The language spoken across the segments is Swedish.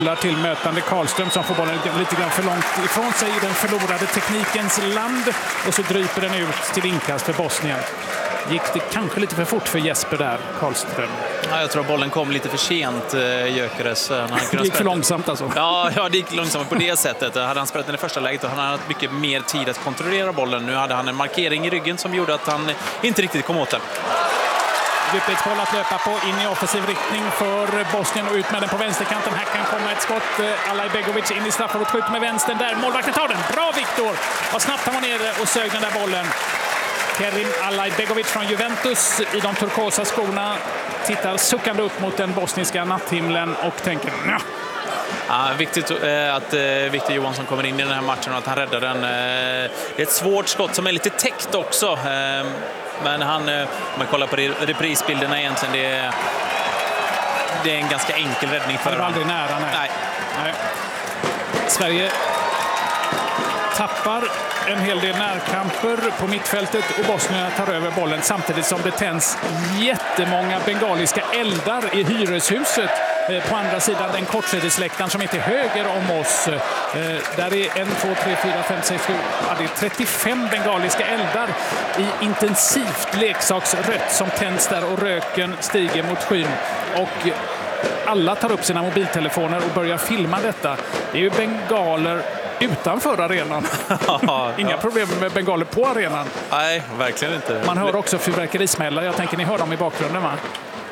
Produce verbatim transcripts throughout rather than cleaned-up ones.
till mötande Karlström som får bollen lite grann för långt ifrån sig i den förlorade teknikens land och så dryper den ut till inkast för Bosnien. Gick det kanske lite för fort för Jesper där, Karlström? Ja, jag tror att bollen kom lite för sent, Gyökeres. Det gick för långsamt alltså? Ja, ja, det gick långsamt på det sättet. Hade han spelat den i första läget och han hade haft mycket mer tid att kontrollera bollen. Nu hade han en markering i ryggen som gjorde att han inte riktigt kom åt den. Djupledsboll att löpa på, in i offensiv riktning för Bosnien och ut med den på vänsterkanten. Här kan komma ett skott. Alajbegovic in i straffområdet, skjuter med vänstern där. Målvakten tar den. Bra Viktor! Vad snabbt han var nere och sög den där bollen. Kerim Alajbegovic från Juventus i de turkosa skorna tittar suckande upp mot den bosniska natthimlen och tänker nja. Ja, viktigt eh, att eh, Victor Johansson kommer in i den här matchen och att han räddar den. Eh, det är ett svårt skott som är lite täckt också. Eh, men han, eh, om man kollar på reprisbilderna egentligen, det är, det är en ganska enkel räddning för honom. Det var aldrig nära, nej. nej. nej. Sverige tappar en hel del närkamper på mittfältet och Bosnien tar över bollen samtidigt som det tänds jättemånga bengaliska eldar i hyreshuset på andra sidan den kortsidesläktaren som är till höger om oss. Där är en, två, tre, fyra, fem, sex, sju, ja, det är trettiofem bengaliska eldar i intensivt leksaksrött som tänds där och röken stiger mot skyn. Och alla tar upp sina mobiltelefoner och börjar filma detta. Det är ju bengaler utanför arenan. Inga problem med bengaler på arenan. Nej, verkligen inte. Man hör också fyrverkerismällar. Jag tänker ni hör dem i bakgrunden, va?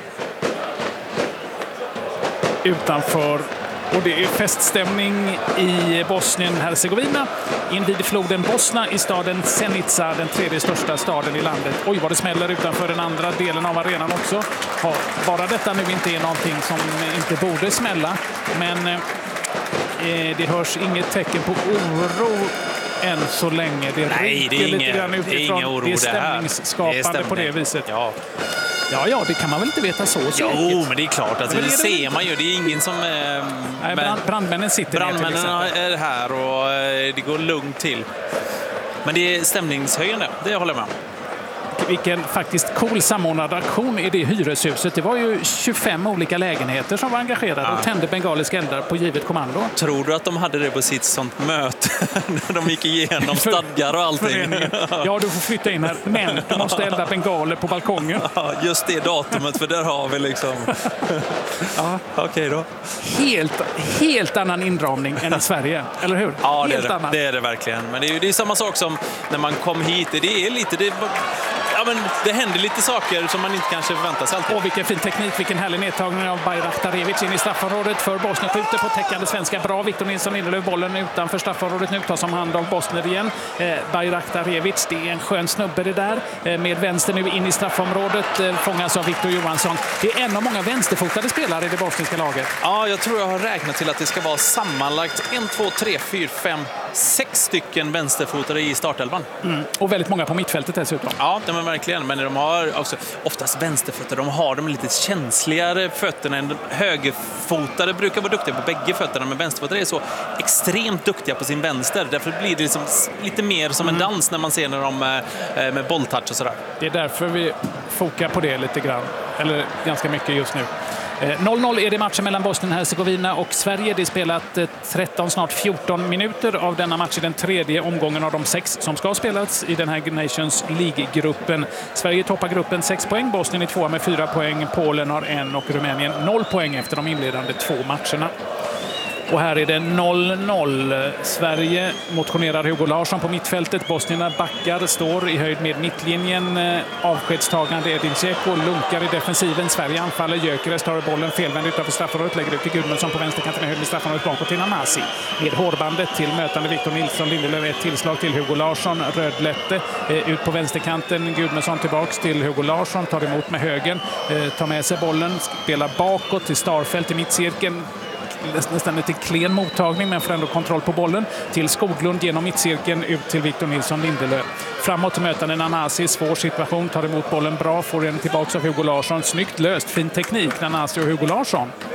Utanför. Och det är feststämning i Bosnien-Hercegovina invid floden Bosna i staden Zenica, den tredje största staden i landet. Oj, vad det smäller utanför den andra delen av arenan också. Ja, bara detta nu inte är någonting som inte borde smälla. Men eh, det hörs inget tecken på oro än så länge. Det Nej, det är lite inga, grann utifrån. Det är inga oro. Det är stämningsskapande det är stämning. På det viset. Ja. Ja, ja, det kan man väl inte veta så säkert. Jo, men det är klart. Alltså, det, det ser det man ju. Det är ingen som... Eh, Nej, brand, brandmännen sitter brandmännen är här och eh, det går lugnt till. Men det är stämningshöjande, det håller jag med. Vilken faktiskt cool samordnad aktion i det hyreshuset. Det var ju tjugofem olika lägenheter som var engagerade ja. och tände bengaliska eldar på givet kommando. Tror du att de hade det på sitt sånt möte när de gick igenom stadgar och allting? Ja, du får flytta in här. Men du måste elda bengaler på balkongen. Ja, just det datumet, för där har vi liksom... ja. Okej okay då. Helt, helt annan inramning än i Sverige, eller hur? Ja, helt det är det. Annan. det är det verkligen. Men det är ju det är samma sak som när man kom hit. Det är lite... Det är, ja, men det händer lite saker som man inte kanske förväntar sig alltid. Och vilken fin teknik, vilken härlig nedtagning av Bayraktarevic in i straffområdet för Bosnien. Skjuter på täckande svenska. Bra, Victor Nilsson Lindelöf bollen utanför straffområdet. Nu tas om hand av Bosnien igen. Eh, Bayraktarevic, det är en skön snubbe det där. Eh, med vänster nu in i straffområdet. Eh, fångas av Victor Johansson. Det är en av många vänsterfotade spelare i det bosniska laget. Ja, jag tror jag har räknat till att det ska vara sammanlagt en, två, tre, fyra, fem, sex stycken vänsterfotade i startelvan. Mm. Och väldigt många på mittfältet dessutom. Ja, det är verkligen. Men de har också oftast vänsterfötter. De har de lite känsligare fötterna än högerfotade. Brukar vara duktiga på bägge fötterna, men vänsterfotade är så extremt duktiga på sin vänster. Därför blir det liksom lite mer som en dans när man ser när de med, med bolltouch och sådär. Det är därför vi fokar på det lite grann. Eller ganska mycket just nu. noll noll är det matchen mellan Bosnien, Hercegovina och Sverige. Det är spelat tretton, snart fjorton minuter av denna match i den tredje omgången av de sex som ska spelas i den här Nations League-gruppen. Sverige toppar gruppen sex poäng, Bosnien är tvåa med fyra poäng, Polen har en och Rumänien noll poäng efter de inledande två matcherna. Och här är det noll noll. Sverige motionerar Hugo Larsson på mittfältet. Bosnierna backar, står i höjd med mittlinjen. Avskedstagande Edin Dzeko lunkar i defensiven. Sverige anfaller. Gyökeres tar bollen felvänd utanför straffområdet. Lägger ut till Gudmundsson på vänsterkanten i höjd med straffområdet bakåt till Nanasi. Med hårbandet till mötande Victor Nilsson Lindelöf. Ett tillslag till Hugo Larsson. Rödlätte ut på vänsterkanten. Gudmundsson tillbaks till Hugo Larsson. Tar emot med högen. Tar med sig bollen. Spelar bakåt till Starfelt i mittcirkeln. Nästan lite klen mottagning, men får ändå kontroll på bollen till Skoglund genom mittcirkeln ut till Victor Nilsson Lindelöf. Framåt till mötande Nanasi, svår situation, tar emot bollen bra, får den tillbaka av Hugo Larsson. Snyggt löst, fin teknik Nanasi och Hugo Larsson.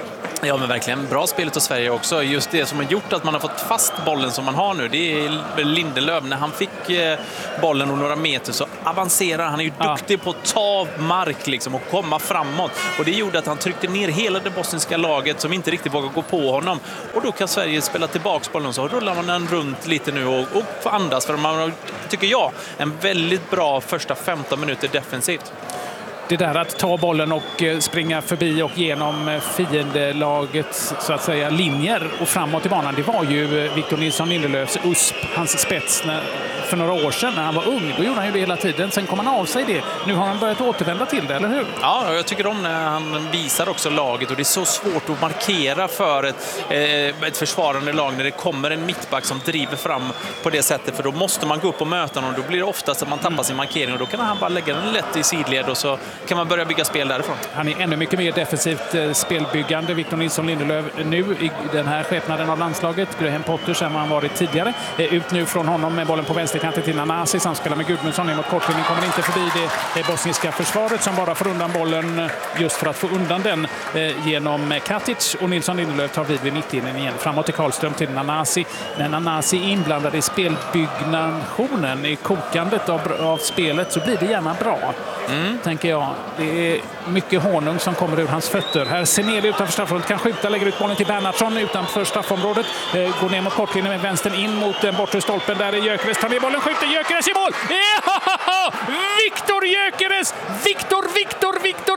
Ja, men verkligen bra spelet av Sverige också. Just det som har gjort att man har fått fast bollen som man har nu, det är Lindelöf. När han fick eh, bollen och några meter så avancerar han. Är ju ja. duktig på att ta mark liksom, och komma framåt. Och det gjorde att han tryckte ner hela det bosniska laget som inte riktigt vågar gå på honom. Och då kan Sverige spela tillbaka bollen, så rullar man den runt lite nu och, och får andas. För man har, tycker jag, en väldigt bra första femton minuter defensivt. Det där att ta bollen och springa förbi och genom fiendelagets så att säga linjer och framåt i banan, det var ju Victor Nilsson Lindelöfs U S P, hans spets när, för några år sedan när han var ung. Då gjorde han ju det hela tiden. Sen kom han av sig det. Nu har han börjat återvända till det, eller hur? Ja, jag tycker om när han visar också laget, och det är så svårt att markera för ett, eh, ett försvarande lag när det kommer en mittback som driver fram på det sättet, för då måste man gå upp och möta honom, och då blir det oftast att man tappar sin markering, och då kan han bara lägga den lätt i sidled och så kan man börja bygga spel därifrån. Han är ännu mycket mer defensivt eh, spelbyggande, Victor Nilsson Lindelöf, nu i den här skepnaden av landslaget. Graham Potter som han varit tidigare. Eh, ut nu från honom med bollen på vänsterkanten till Nanasi. Samspelar med Gudmundsson ner mot kortlinjen. Kommer inte förbi det, det bosniska försvaret som bara får undan bollen just för att få undan den eh, genom Katic. Och Nilsson Lindelöf tar vid vid mittlinjen igen. Framåt till Karlström till Nanasi. När Nanasi är inblandad i spelbyggnationen, i kokandet av, av spelet, så blir det gärna bra. Mm. Tänker jag. Det är mycket honung som kommer ur hans fötter. Här Seneli utanför straffområdet kan skjuta, lägger ut bollen till Bernhardsson utanför straffområdet. Eh, går ner mot kortlinjen med vänstern in mot den bortre stolpen. Där är Gyökeres, tar ner bollen, skjuter Gyökeres i mål! Ja! Viktor Gyökeres! Viktor, Viktor, Viktor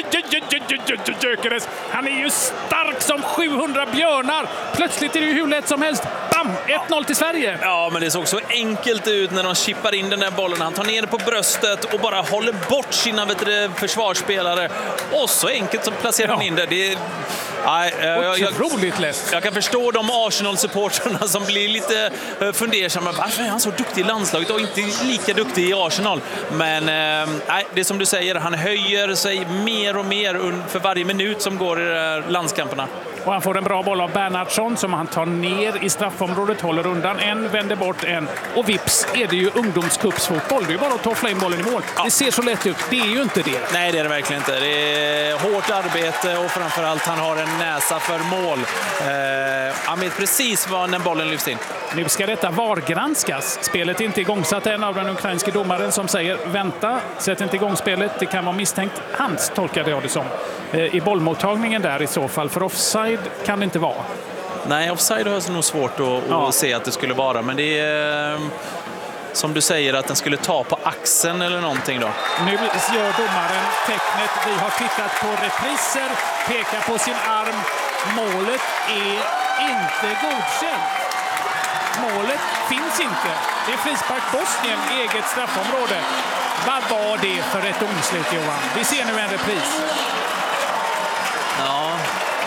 Gyökeres! Han är ju stark som sjuhundra björnar. Plötsligt är det ju hur lätt som helst. Bam! ett noll till Sverige. Ja, men det såg så enkelt ut när de chippar in den där bollen. Han tar ner det på bröstet och bara håller bort sina vet du, försvarsspelare. Och så enkelt som placerar han in det. Det är... Nej, jag, jag, otroligt lätt. Jag kan förstå de Arsenal-supporterna som blir lite fundersamma. Varför är han så duktig i landslaget och inte lika duktig i Arsenal? Men eh, det är som du säger, han höjer sig mer och mer för varje minut som går i de här landskamperna. Och han får en bra boll av Bernhardsson som han tar ner i straffområdet, håller undan en, vänder bort en. Och vips är det ju ungdomscupsfotboll. Det är bara att toffla in bollen i mål. Ja. Det ser så lätt ut. Det är ju inte det. Nej, det är det verkligen inte. Det är hårt arbete och framförallt han har en näsa för mål. Eh, han vet precis var när bollen lyfts in. Nu ska detta vargranskas. Spelet är inte igångsatt. En av den ukrainske domaren som säger vänta, sätt inte igång spelet. Det kan vara misstänkt. Hans tolkade jag det som. Eh, I bollmottagningen där i så fall. För offside kan det inte vara. Nej, offside har jag nog svårt att, ja. att se att det skulle vara. Men det är... Som du säger, att den skulle ta på axeln eller någonting då. Nu gör domaren tecknet. Vi har tittat på repriser, pekar på sin arm. Målet är inte godkänt. Målet finns inte. Det är frispark Bosnien, eget straffområde. Vad var det för ett domslut, Johan? Vi ser nu en repris. Ja.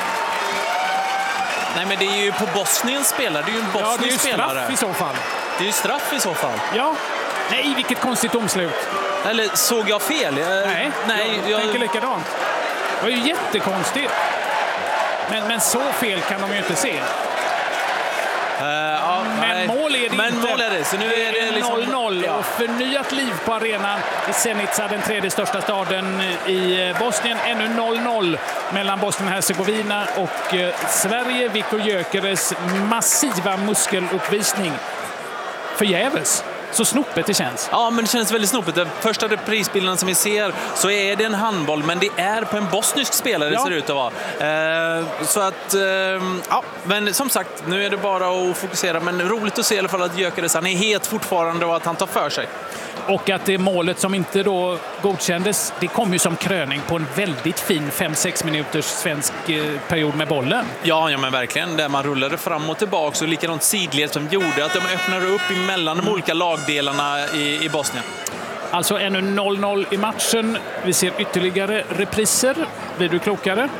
Nej, men det är ju på Bosnien spelar. Det är ju en bosnisk ja, det är ju spelare. Straff i så fall. Det är ju straff i så fall. Ja. Nej, vilket konstigt domslut. Eller såg jag fel? Jag, nej, nej, jag, jag tänker likadant. Det var ju jättekonstigt. Men, men så fel kan de ju inte se. Uh, ja, men nej. mål är det men inte. Mål är det. Så nu är det liksom... noll noll ja. och förnyat liv på arenan i Zenica, den tredje största staden i Bosnien. Ännu noll noll mellan Bosnien och Hercegovina och eh, Sverige. Viktor Gyökeres massiva muskeluppvisning. Förgäves. Så snopet det känns. Ja, men det känns väldigt snopet. Den första reprisbilden som vi ser så är det en handboll, men det är på en bosnisk spelare ja. Det ser ut att vara. Eh, så att, eh, ja, men som sagt, nu är det bara att fokusera. Men roligt att se i alla fall att Gyökeres, han är het fortfarande och att han tar för sig. Och att det målet som inte då godkändes, det kom ju som kröning på en väldigt fin fem sex minuters svensk period med bollen. Ja, ja men verkligen. Där man rullade fram och tillbaka och likadant sidled som gjorde att de öppnade upp emellan de olika lagdelarna i, i Bosnien. Alltså ännu noll noll i matchen. Vi ser ytterligare repriser. Blir du klokare?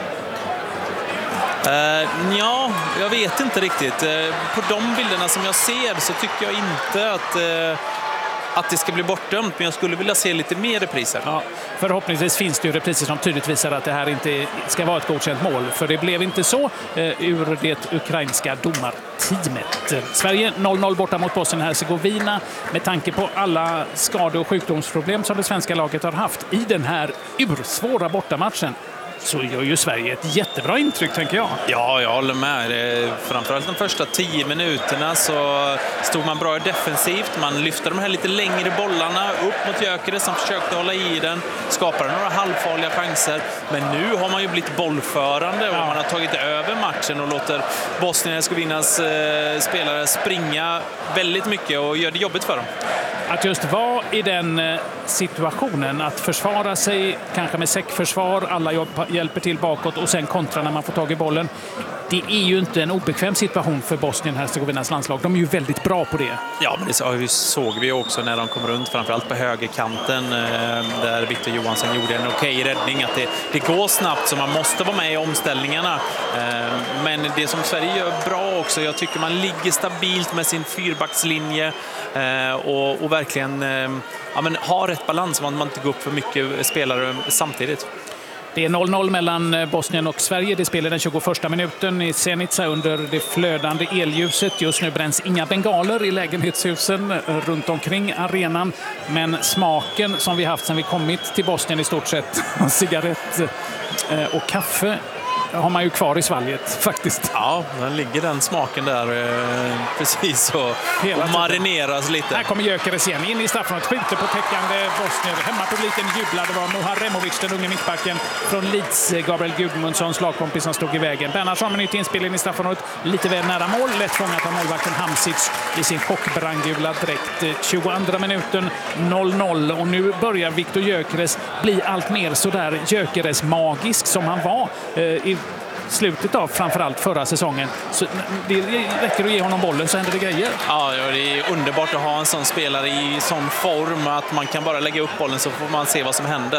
Uh, ja, jag vet inte riktigt. Uh, på de bilderna som jag ser så tycker jag inte att... Uh, att det ska bli bortdömt, men jag skulle vilja se lite mer repriser. Ja, förhoppningsvis finns det ju repriser som tydligt visar att det här inte ska vara ett godkänt mål, för det blev inte så eh, ur det ukrainska domarteamet. Sverige noll noll borta mot Bosnien-Hercegovina med tanke på alla skade- och sjukdomsproblem som det svenska laget har haft i den här ursvåra bortamatchen. så gör ju Sverige ett jättebra intryck, tänker jag. Ja, jag håller med. Framförallt de första tio minuterna så stod man bra defensivt. Man lyfte de här lite längre bollarna upp mot Gyökeres som försökte hålla i den. Skapade några halvfarliga chanser. Men nu har man ju blivit bollförande och ja. man har tagit över matchen och låter Bosnien-Hercegovinas eh, spelare springa väldigt mycket och gör det jobbigt för dem. Att just vara i den situationen, att försvara sig kanske med säckförsvar, alla hjälper till bakåt och sen kontra när man får tag i bollen. Det är ju inte en obekväm situation för Bosnien-Hercegovinas landslag. De är ju väldigt bra på det. Ja, men det såg vi också när de kom runt, framförallt på högerkanten där Victor Johansson gjorde en okej räddning. Att det, det går snabbt så man måste vara med i omställningarna. Men det som Sverige gör bra också, jag tycker man ligger stabilt med sin fyrbackslinje och, och verkligen ja, men har rätt balans så man inte går upp för mycket spelare samtidigt. Det är noll noll mellan Bosnien och Sverige. Det spelar den tjugoförsta minuten i Zenica under det flödande elljuset. Just nu bränns inga bengaler i lägenhetshusen runt omkring arenan. Men smaken som vi haft sedan vi kommit till Bosnien i stort sett, cigarett och kaffe, har man ju kvar i svalget faktiskt. Ja, den ligger den smaken där eh, precis och, och marineras lite. Här kommer Gyökeres igen in i straffområdet, skjuter på täckande Bosnien. Hemmapubliken jublar. Det var Muharemovic, den unge mittbacken från Leeds, Gabriel Gudmundssons lagkompis som stod i vägen. Bernhardsson med nytt inspel in i straffområdet, lite väl nära mål. Lätt fångat av målvakten Hamsic i sin chockbrandgula dräkt. tjugoandra minuten, noll noll. Och nu börjar Victor Gyökeres bli allt mer sådär Gyökeres magisk som han var eh, i slutet av framförallt förra säsongen. Så det räcker att ge honom bollen så händer det grejer. Ja, det är underbart att ha en sån spelare i sån form att man kan bara lägga upp bollen så får man se vad som händer.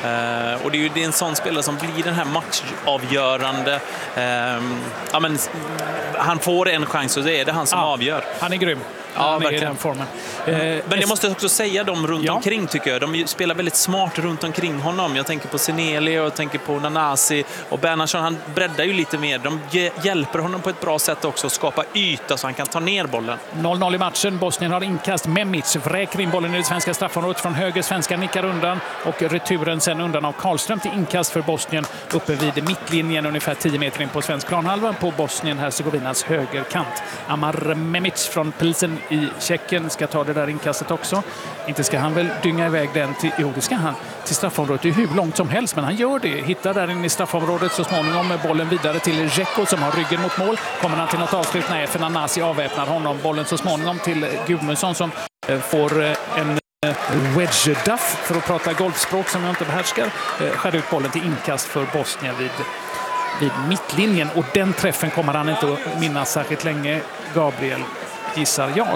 Eh, och det är ju det är en sån spelare som blir den här matchavgörande. Eh, ja, men, han får en chans och det är det han som ja, avgör. Han är grym. Ja, verkligen. I den formen. Eh, Men jag måste också säga dem runt ja. omkring tycker jag. De spelar väldigt smart runt omkring honom. Jag tänker på Sineli och jag tänker på Nanasi och Bernhardsson. Han breddar ju lite mer. De hjälper honom på ett bra sätt också att skapa yta så han kan ta ner bollen. noll noll i matchen. Bosnien har inkast. Memic vräker in bollen i det svenska straffområdet från höger. Svenska nickar undan och returen sen undan av Karlström till inkast för Bosnien uppe vid mittlinjen ungefär tio meter in på svensk planhalva på Bosnien-Hercegovinas högerkant. Amar Memic från Pilsen i Tjeckien ska ta det där inkastet också. Inte ska han väl dynga iväg den till, jo det ska han, till straffområdet. Det är hur långt som helst, men han gör det. Hittar där inne i straffområdet så småningom med bollen vidare till Dzeko som har ryggen mot mål. Kommer han till något avslut? Nej, för Nanasi avväpnar honom. Bollen så småningom till Gudmundsson som får en wedge duff, för att prata golfspråk som jag inte behärskar. Skär ut bollen till inkast för Bosnien vid vid mittlinjen. Och den träffen kommer han inte att minnas särskilt länge, Gabriel, gissar jag.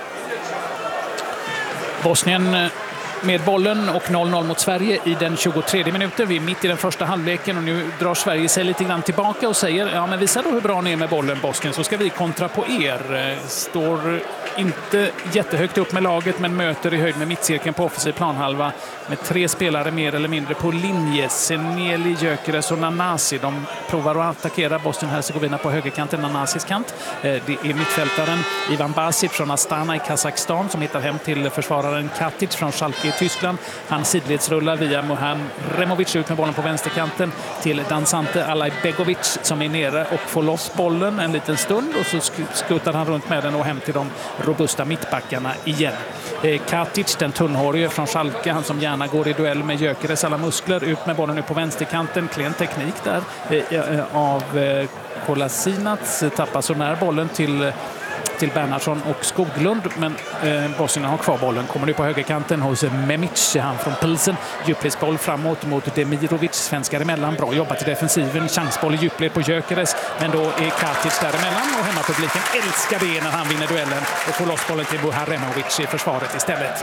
Bosnien med bollen och noll noll mot Sverige i den tjugotredje minuten. Vi är mitt i den första halvleken och nu drar Sverige sig lite grann tillbaka och säger ja men visa då hur bra ni är med bollen Bosnien så ska vi kontra på er. Står inte jättehögt upp med laget men möter i höjd med mittcirkeln på offensiv planhalva med tre spelare mer eller mindre på linje. Seneli, Gyökeres och Nanasi. De provar att attackera Bosnien-Hercegovina på högerkanten, Nanasis kant. Det är mittfältaren Ivan Basic från Astana i Kazakstan som hittar hem till försvararen Katic från Schalke i Tyskland. Han sidledsrullar via Muharemovic ut med bollen på vänsterkanten till Dansante Alajbegovic som är nere och får loss bollen en liten stund och så skuttar han runt med den och hem till de robusta mittbackarna igen. Katic, den tunnhårige från Schalke, han som gärna går i duell med Gyökeres alla muskler, ut med bollen nu på vänsterkanten. Klen teknik där av Kolasinac, tappar så när bollen till till Bernhardsson och Skoglund, men eh, Bosnien har kvar bollen. Kommer nu på högerkanten hos Memic, han från Pilsen. Djupledsboll framåt mot Demirovic, svenskar emellan. Bra jobbat i defensiven. Chansboll i djupled på Gyökeres, men då är Katic däremellan och hemmapubliken älskar det när han vinner duellen och får loss bollen till Muharemovic i försvaret istället.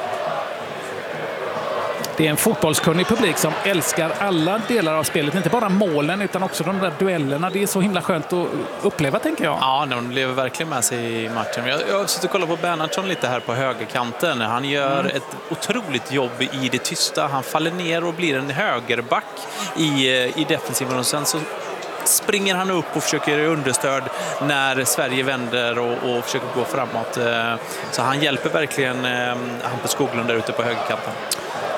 Det är en fotbollskunnig publik som älskar alla delar av spelet. Inte bara målen utan också de där duellerna. Det är så himla skönt att uppleva, tänker jag. Ja, de lever verkligen med sig i matchen. Jag, jag har suttit och kollat på Bernhardsson lite här på högerkanten. Han gör mm. ett otroligt jobb i det tysta. Han faller ner och blir en högerback i, i defensiven. Och sen så springer han upp och försöker understöd när Sverige vänder och, och försöker gå framåt. Så han hjälper verkligen Hampus Skoglund där ute på högerkanten.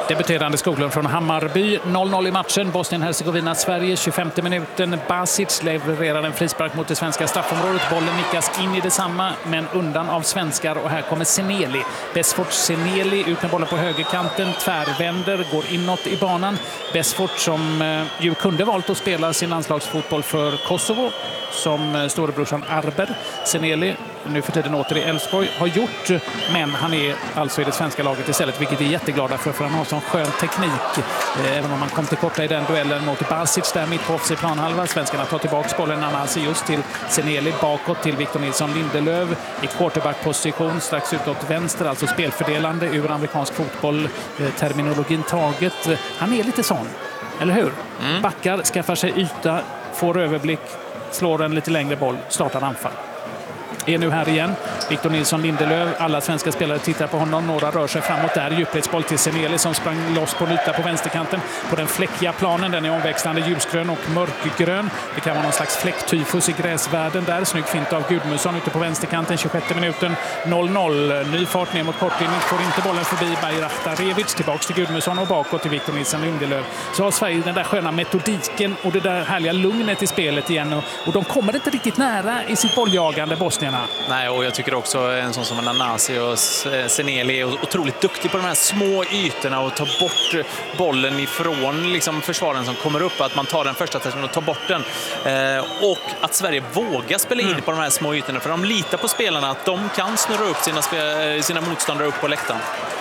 Debuterande Skoglund från Hammarby. noll noll i matchen. Bosnien-Hercegovina, Sverige. tjugofemte minuten. Basic levererar en frispark mot det svenska straffområdet. Bollen nickas in i detsamma, men undan av svenskar. Och här kommer Seneli. Besfort Seneli ut med bollen på högerkanten. Tvärvänder, går inåt i banan. Besfort som eh, ju kunde valt att spela sin landslagsfotboll för Kosovo, som eh, storebrorsan Arber. Seneli, nu för tiden åter i Elfsborg, har gjort, men han är alltså i det svenska laget istället, vilket är jätteglada för, för han har sån skön teknik. Eh, även om man kom till korta i den duellen mot Basic där mitt på offside planhalva. Svenskarna tar tillbaka bollen, Nanasi just till Seneli, bakåt till Victor Nilsson Lindelöf i quarterback-position strax utåt vänster, alltså spelfördelande ur amerikansk fotboll, eh, terminologin taget. Han är lite sån, eller hur? Mm. Backar, skaffar sig yta, får överblick, slår en lite längre boll, startar anfall. Är nu här igen. Victor Nilsson Lindelöf. Alla svenska spelare tittar på honom. Några rör sig framåt där. Djupledsboll till Seneli som sprang loss på en yta på vänsterkanten. På den fläckiga planen. Den är omväxlande ljusgrön och mörkgrön. Det kan vara någon slags fläcktyfus i gräsvärlden där. Snygg fint av Gudmundsson ute på vänsterkanten. tjugosjätte minuten. noll noll. Ny fart ner mot kortlinjen. Får inte bollen förbi Bayraktarevic. Tillbaks till Gudmundsson och bakåt till Victor Nilsson Lindelöf. Så har Sverige den där sköna metodiken och det där härliga lugnet i spelet igen. Och, och de kommer inte riktigt nära i sitt bolljagande, Bosnien. Nej, och jag tycker också en sån som Nanasi och Seneli är otroligt duktig på de här små ytorna och ta bort bollen ifrån liksom försvaren som kommer upp, att man tar den första touchen och tar bort den. Eh, och att Sverige vågar spela in mm. på de här små ytorna, för de litar på spelarna att de kan snurra upp sina, sina motståndare upp på läktaren.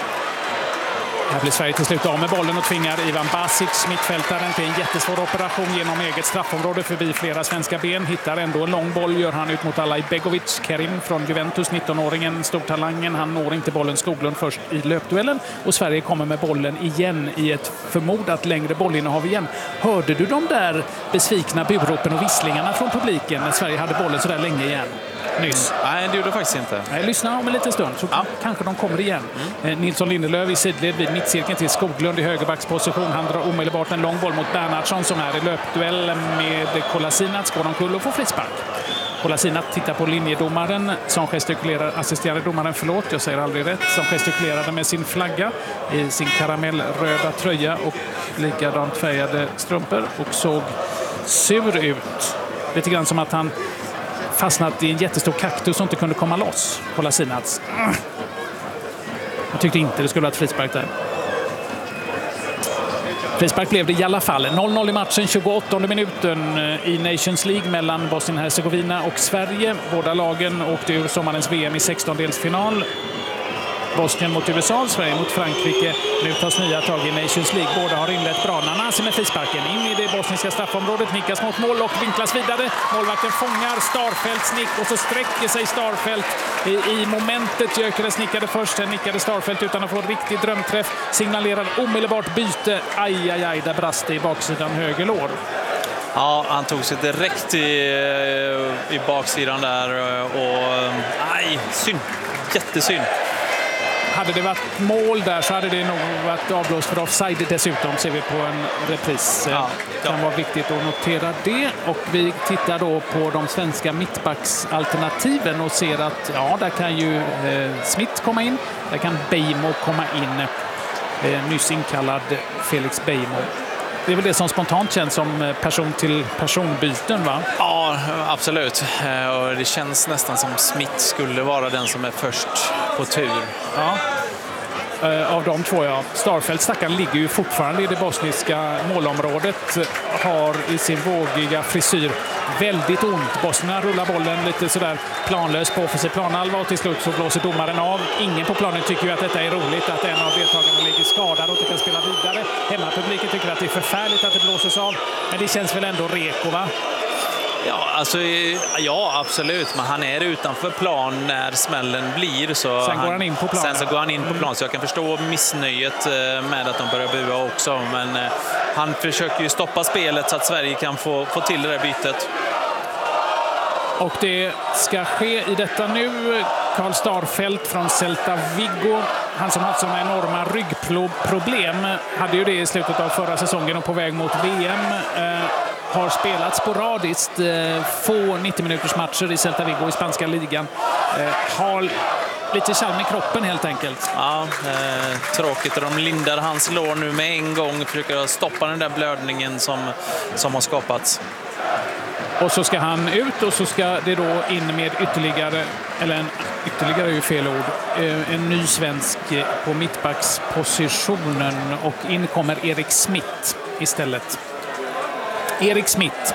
Här blir Sverige till slut av med bollen och tvingar Ivan Basic, mittfältaren, till en jättesvår operation genom eget straffområde förbi flera svenska ben. Hittar ändå en lång boll, gör han ut mot Alaj Begovic. Kerim från Juventus, nittonåringen, stortalangen. Han når inte bollen, Skoglund först i löpduellen. Och Sverige kommer med bollen igen i ett förmodat längre bollinnehav igen. Hörde du de där besvikna buropen och visslingarna från publiken när Sverige hade bollen så där länge igen? Nyss. Nej, det gjorde faktiskt inte. Nej, lyssna om en liten stund så ja. kanske de kommer igen. Mm. Nilsson Lindelöf i sidled vid mittcirkeln till Skoglund i högerbacksposition. Han drar omedelbart en lång boll mot Bernhardsson som är i löpduell med Kolasinac. Går omkull och får frispark. Kolasinac tittar på linjedomaren som gestikulerar, assisterade domaren, förlåt, jag säger aldrig rätt, som gestikulerade med sin flagga i sin karamellröda tröja och likadant färgade strumpor och såg sur ut. Lite grann som att han fastnat i en jättestor kaktus som inte kunde komma loss. Kolasinac. Jag tyckte inte det skulle vara ett frispark där. Frispark blev det i alla fall. noll noll i matchen, tjugoåttonde minuten i Nations League mellan Bosnien-Hercegovina och Sverige. Båda lagen åkte ur sommarens V M i sextondelsfinal. Bosnien mot U S A, Sverige mot Frankrike. Nu tas nya tag i Nations League. Båda har inlett bra. Nanasi med frisparken in i det bosniska straffområdet. Nickas mot mål och vinklas vidare. Målvakten fångar Starfelts nick och så sträcker sig Starfelt i, i momentet. Gyökeres nickade först, sen nickade Starfelt utan att få en riktig drömträff. Signalerar omedelbart byte. Aj, aj, aj, där brast det i baksidan höger lår. Ja, han tog sig direkt i, i baksidan där och aj, synd. Jättesynd. Hade det varit mål där så hade det nog varit avblåst för offside dessutom, ser vi på en repris. Ja, det kan ja. vara viktigt att notera det. Och vi tittar då på de svenska mittbacksalternativen och ser att ja, där kan ju eh, Smith komma in, där kan Beijmo komma in. Eh, nyss inkallad Felix Beijmo. Det är väl det som spontant känns som person till personbyten, va? Ja, absolut. Och det känns nästan som Smith skulle vara den som är först på tur. Ja. Av de två, ja. Starfelt, stackaren, ligger ju fortfarande i det bosniska målområdet. Har i sin vågiga frisyr väldigt ont. Bosnierna rullar bollen lite sådär planlöst på för sig planhalva och till slut så blåser domaren av. Ingen på planen tycker ju att detta är roligt, att en av deltagarna ligger skadad och inte kan spela vidare. Hemmapubliken tycker att det är förfärligt att det blåses av. Men det känns väl ändå reko, va? Ja, alltså, ja, absolut. Men han är utanför plan när smällen blir. Så sen går han, han in på plan. Sen så går han in på plan. Så jag kan förstå missnöjet med att de börjar bua också. Men han försöker ju stoppa spelet så att Sverige kan få, få till det där bytet. Och det ska ske i detta nu. Karl Starfelt från Celta Vigo. Han som haft sådana enorma ryggproblem hade ju det i slutet av förra säsongen och på väg mot V M. Eh, har spelat sporadiskt eh, få nittio minuters matcher i Celta Vigo i spanska ligan. Eh, har lite charm i kroppen helt enkelt. Ja, eh, tråkigt. De lindar hans lår nu med en gång. Försöker stoppa den där blödningen som, som har skapats. Och så ska han ut och så ska det då in med ytterligare, eller en, ytterligare är ju fel ord, en ny svensk på mittbackspositionen och in kommer Erik Smith istället. Erik Smith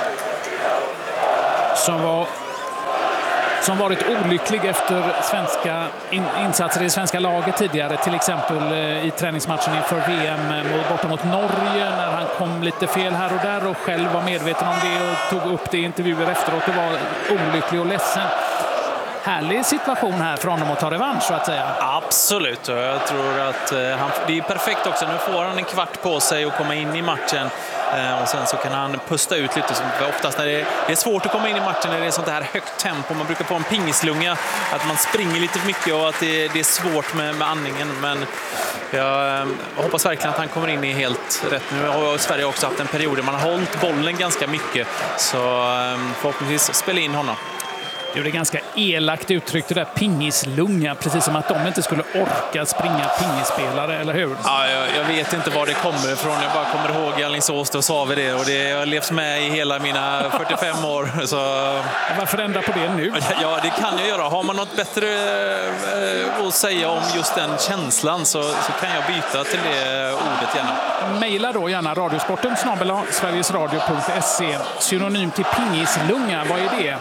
som var som varit olycklig efter svenska in, insatser i det svenska laget tidigare, till exempel i träningsmatchen inför V M borta mot Norge när han kom lite fel här och där och själv var medveten om det och tog upp det i intervjuer efteråt och var olycklig och ledsen. Härlig situation här för honom att ta revansch så att säga. Absolut, och jag tror att han, det är perfekt också. Nu får han en kvart på sig att komma in i matchen. Och sen så kan han pusta ut lite. Oftast när det är, det är svårt att komma in i matchen när det är sånt här högt tempo. Man brukar få en pingislunga, att man springer lite för mycket och att det, det är svårt med, med andningen. Men jag hoppas verkligen att han kommer in i helt rätt. Nu har Sverige också haft en period där man har hållit bollen ganska mycket. Så förhoppningsvis spela in honom. Det är ganska elakt uttryckt det där pingislunga, precis som att de inte skulle orka springa pingispelare, eller hur? Ja, jag, jag vet inte var det kommer ifrån. Jag bara kommer ihåg i Alingsås, då sa vi det. Och det har levt med i hela mina fyrtiofem år. Så... Varför ändra på det nu? Ja, det kan jag göra. Har man något bättre äh, att säga om just den känslan så, så kan jag byta till det ordet gärna. Maila då gärna radiosporten snabel-a sverigesradio punkt se. Synonym till pingislunga, vad är det?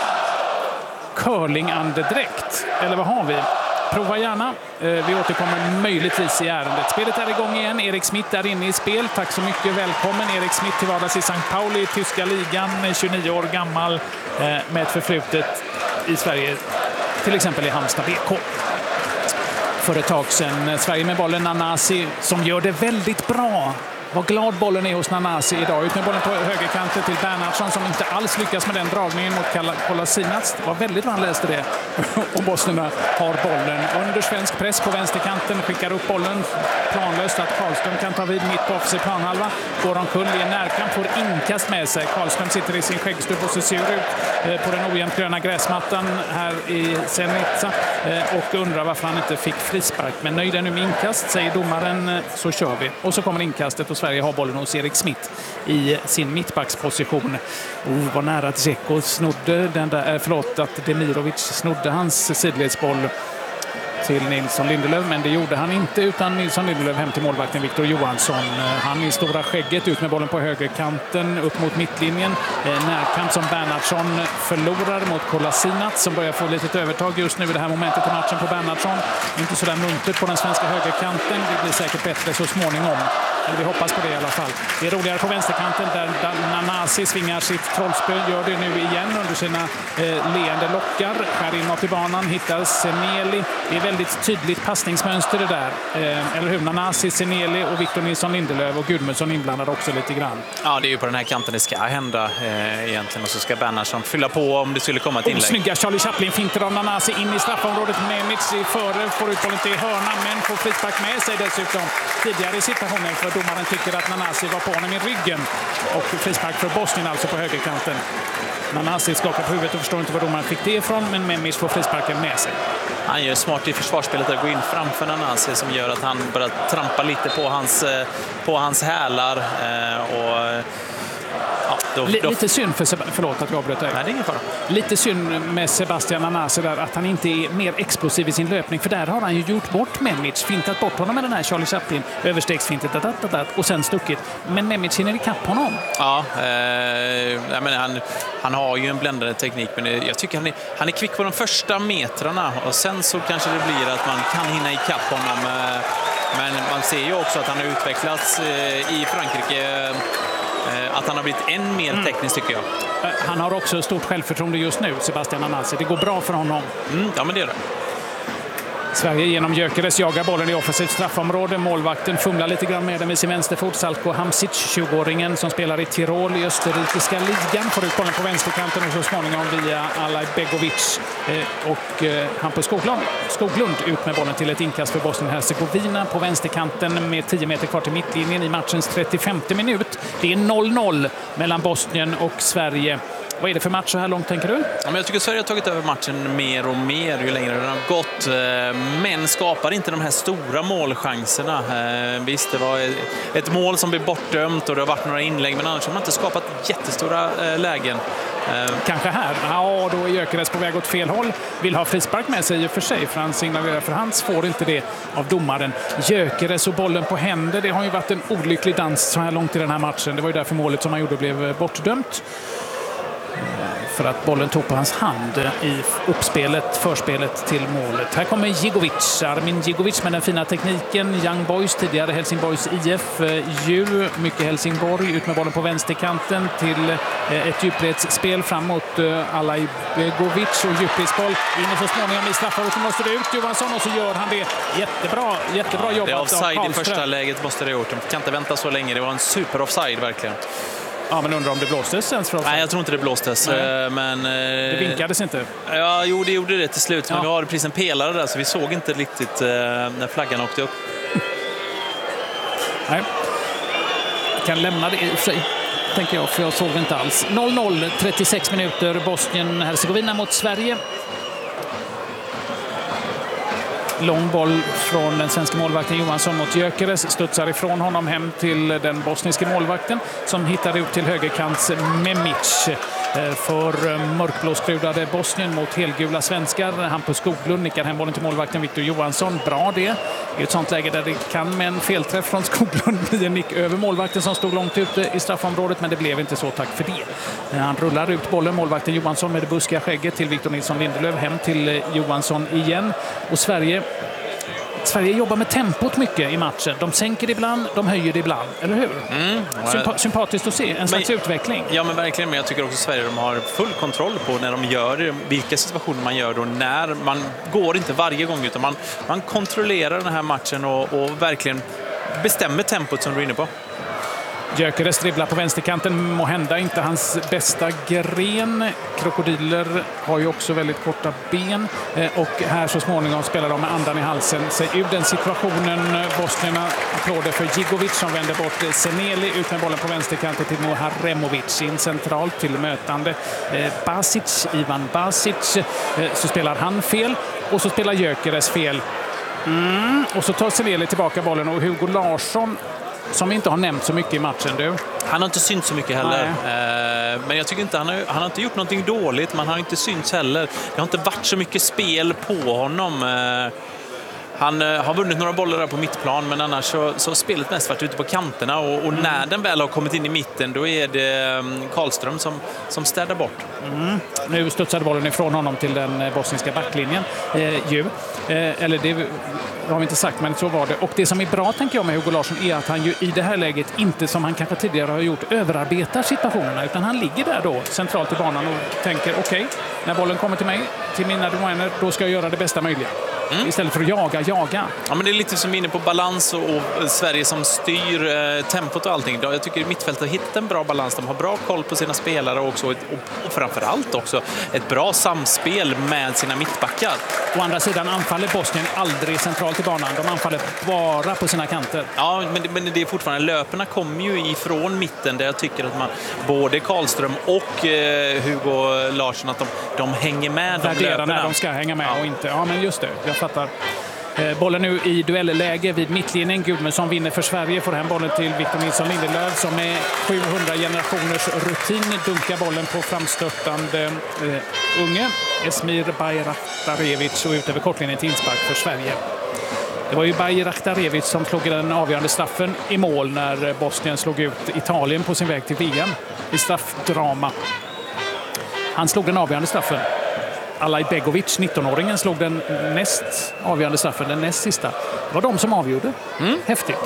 Curling-andedräkt, eller vad har vi? Prova gärna. Vi återkommer möjligtvis i ärendet. Spelet är igång igen. Erik Smith är inne i spel. Tack så mycket. Välkommen Erik Smith till vardags i Sankt Pauli i tyska ligan. tjugonio år gammal med ett förflutet i Sverige. Till exempel i Halmstad B K. För ett tag sedan. Sverige med bollen Nanasi som gör det väldigt bra. Vad glad bollen är hos Nanasi idag. Ut med bollen på högerkanten till Bernhardsson som inte alls lyckas med den dragningen mot Kolasinac. Det var väldigt vad han läste det. Och bosnierna har bollen under svensk press på vänsterkanten. Skickar upp bollen planlöst att Karlström kan ta vid mitt på offensiv planhalva. Går omkull i en närkamp, får inkast med sig. Karlström sitter i sin skäggstubb och ser sur ut på den ojämnt gröna gräsmattan här i Zenica och undrar varför han inte fick frispark. Men nöjd är nu med inkast, säger domaren, så kör vi. Och så kommer inkastet och Sverige har bollen hos Erik Smith i sin mittbacksposition. Oh, vad nära att Dzeko snodde den där, förlåt, att Demirovic snodde hans sidledsboll till Nilsson Lindelöf, men det gjorde han inte utan Nilsson Lindelöf hem till målvakten Victor Johansson. Han i stora skägget ut med bollen på högerkanten upp mot mittlinjen. Närkamp som Bernhardsson förlorar mot Kolasinac som börjar få lite övertag just nu i det här momentet i matchen på Bernhardsson. Inte så där muntert på den svenska högerkanten. Det blir säkert bättre så småningom. Eller vi hoppas på det i alla fall. Det är roligare på vänsterkanten där Nanasi svingar sitt trollspö. Gör det nu igen under sina eh, leende lockar. Skär in något i banan. Hittar Seneli. Det är väldigt tydligt passningsmönster det där. Eh, eller hur? Nanasi, Seneli och Victor Nilsson Lindelöf och Gudmundsson inblandade också lite grann. Ja, det är ju på den här kanten det ska hända eh, egentligen. Och så ska Bernhardsson fylla på om det skulle komma ett inlägg. Och snygga Charlie Chaplin finter av Nanasi in i straffområdet. Memic i före. Får ut bollen till hörna men får frispark med sig dessutom. Tidigare i situationen för domaren tycker att Nanasi var på honom i ryggen. Och frispark för Bosnien alltså på högerkanten. Nanasi skakar på huvudet och förstår inte var domaren fick det ifrån, men Memic får frisparken med sig. Han gör smart i försvarsspelet att gå in framför Nanasi som gör att han börjar trampa lite på hans, på hans hälar. Och ja, då, då... Lite synd för Seb- förlåt att jag avbröt dig. Nej, det är ingen fara. Lite synd med Sebastian Nanasi där att han inte är mer explosiv i sin löpning, för där har han ju gjort bort Memic, fintat bort honom med den här Charlie Chaplin, överstegsfintet och sen stuckit. Men Memic hinner ikapp honom. Ja, eh, jag menar, han, han har ju en bländande teknik, men jag tycker han är, han är kvick på de första metrarna och sen så kanske det blir att man kan hinna ikapp honom. Eh, men man ser ju också att han har utvecklats eh, i Frankrike. Att han har blivit än mer teknisk tycker jag. Han har också stort självförtroende just nu, Sebastian Nanasi. Det går bra för honom. Mm, ja, men det är det. Sverige genom Gyökeres jagar bollen i offensivt straffområde. Målvakten fumlar lite grann med den med sin vänsterfot. Salko Hamsic, tjugoåringen som spelar i Tirol i österrikiska ligan, får ut bollen på vänsterkanten och så småningom via Alaj Begovic eh, och eh, Hampus Skoglund. Skoglund ut med bollen till ett inkast för Bosnien-Hercegovina på vänsterkanten med tio meter kvar till mittlinjen i matchens trettiofemte minut. Det är noll noll mellan Bosnien och Sverige Vad är det för match så här långt, tänker du? Ja, men jag tycker Sverige har tagit över matchen mer och mer ju längre den har gått. Men skapar inte de här stora målchanserna. Visst, det var ett mål som blev bortdömt och det har varit några inlägg, men annars har man inte skapat jättestora lägen. Kanske här. Ja, då är Gyökeres på väg åt fel håll. Vill ha frispark med sig i och för sig, för han signalerar för hans får inte det av domaren. Gyökeres och bollen på händer, det har ju varit en olycklig dans så här långt i den här matchen. Det var ju därför målet som han gjorde blev bortdömt. För att bollen tog på hans hand i uppspelet, förspelet till målet. Här kommer Djigovic, Armin Djigovic med den fina tekniken. Young Boys, tidigare Helsingborgs I F. Ju, mycket Helsingborg, ut med bollen på vänsterkanten till ett djupledsspel framåt Alaj Begovic och djupledsboll. In och så småningom i straffområdet måste det ut Johansson och så gör han det. Jättebra, jättebra jobbat. Det är offside i första läget måste det ha gjort. De kan inte vänta så länge, det var en super offside verkligen. Ja, men undrar om det blåstes sen för oss. Nej, jag tror inte det blåstes. Nej. Men, det vinkades inte. Ja, jo, det gjorde det till slut. Men ja. vi har precis en pelare där så vi såg inte riktigt eh, när flaggan åkte upp. Nej. Jag kan lämna det i och för sig, tänker jag, för jag såg det inte alls. noll noll, trettiosex minuter, Bosnien-Hercegovina mot Sverige. Lång boll från den svenska målvakten Johansson mot Gyökeres, studsar ifrån honom hem till den bosniska målvakten som hittar ut till högerkants Memic. För mörkblåskrudade Bosnien mot helgula svenskar. Hampus Skoglund nickar hem bollen till målvakten Victor Johansson. Bra det. I ett sånt läge där det kan med en felträff från Skoglund bli en nick över målvakten som stod långt ute i straffområdet, men det blev inte så, tack för det. Han rullar ut bollen, målvakten Johansson med det buskiga skägget till Victor Nilsson Lindelöf, hem till Johansson igen. Och Sverige Sverige jobbar med tempot mycket i matchen. De sänker det ibland, de höjer det ibland. Eller hur? Mm. Sympa- sympatiskt att se. En slags men, utveckling. Ja, men verkligen. Men jag tycker också att Sverige de har full kontroll på när de gör det. Vilka situationer man gör då. När man går inte varje gång, utan man, man kontrollerar den här matchen och, och verkligen bestämmer tempot som du är inne på. Gyökeres dribblar på vänsterkanten, må hända inte hans bästa gren. Krokodiler har ju också väldigt korta ben. Och här så småningom spelar de med andan i halsen sig ur den situationen. Bosnierna applåder för Djigovic som vänder bort Seneli, ut med bollen på vänsterkanten till Muharemovic, in centralt till mötande Basic, Ivan Basic. Så spelar han fel och så spelar Gyökeres fel. Mm. Och så tar Seneli tillbaka bollen och Hugo Larsson, som inte har nämnt så mycket i matchen, du. Han har inte synts så mycket heller. Eh, men jag tycker inte han har, han har inte gjort någonting dåligt, men han har inte synts heller. Det har inte varit så mycket spel på honom. Eh, han eh, har vunnit några bollar där på mittplan, men annars så, så har spelet mest varit ute på kanterna. Och, och mm. när den väl har kommit in i mitten, då är det um, Karlström som, som städar bort. Mm. Nu studsade bollen ifrån honom till den bosniska backlinjen. Eh, ju. Eh, eller det har vi inte sagt, men så var det. Och det som är bra, tänker jag, med Hugo Larsson är att han ju i det här läget inte, som han kanske tidigare har gjort, överarbetar situationerna, utan han ligger där då centralt i banan och tänker okej, okay, när bollen kommer till mig, till mina domäner, då ska jag göra det bästa möjliga. Mm. Istället för att jaga, jaga. Ja, men det är lite som inne på balans och, och Sverige som styr eh, tempot och allting. Jag tycker mittfältet har hittat en bra balans. De har bra koll på sina spelare också, och, och framförallt också ett bra samspel med sina mittbackar. Å andra sidan anfaller Bosnien aldrig centralt i banan. De anfaller bara på sina kanter. Ja, men, men det är fortfarande, löperna kommer ju ifrån mitten där jag tycker att man, både Karlström och eh, Hugo Larsson, att de, de hänger med. De värderar när de ska hänga med, ja. Och inte. Ja, men just det. Jag fattar. Eh, bollen nu i duellläge vid mittlinjen. Gudmundsson vinner för Sverige. Får hem bollen till Victor Nilsson Lindelöf som med sjuhundra generationers rutin dunkar bollen på framstörtande eh, unge Esmir Bayraktarevic och ut över kortlinjen till inspark för Sverige. Det var ju Bayraktarevic som slog den avgörande straffen i mål när Bosnien slog ut Italien på sin väg till V M i straffdrama. Han slog den avgörande straffen. Alaj Begovic, nittonåringen, slog den näst avgörande straffen, den näst sista. Det var de som avgjorde. Mm. Häftigt.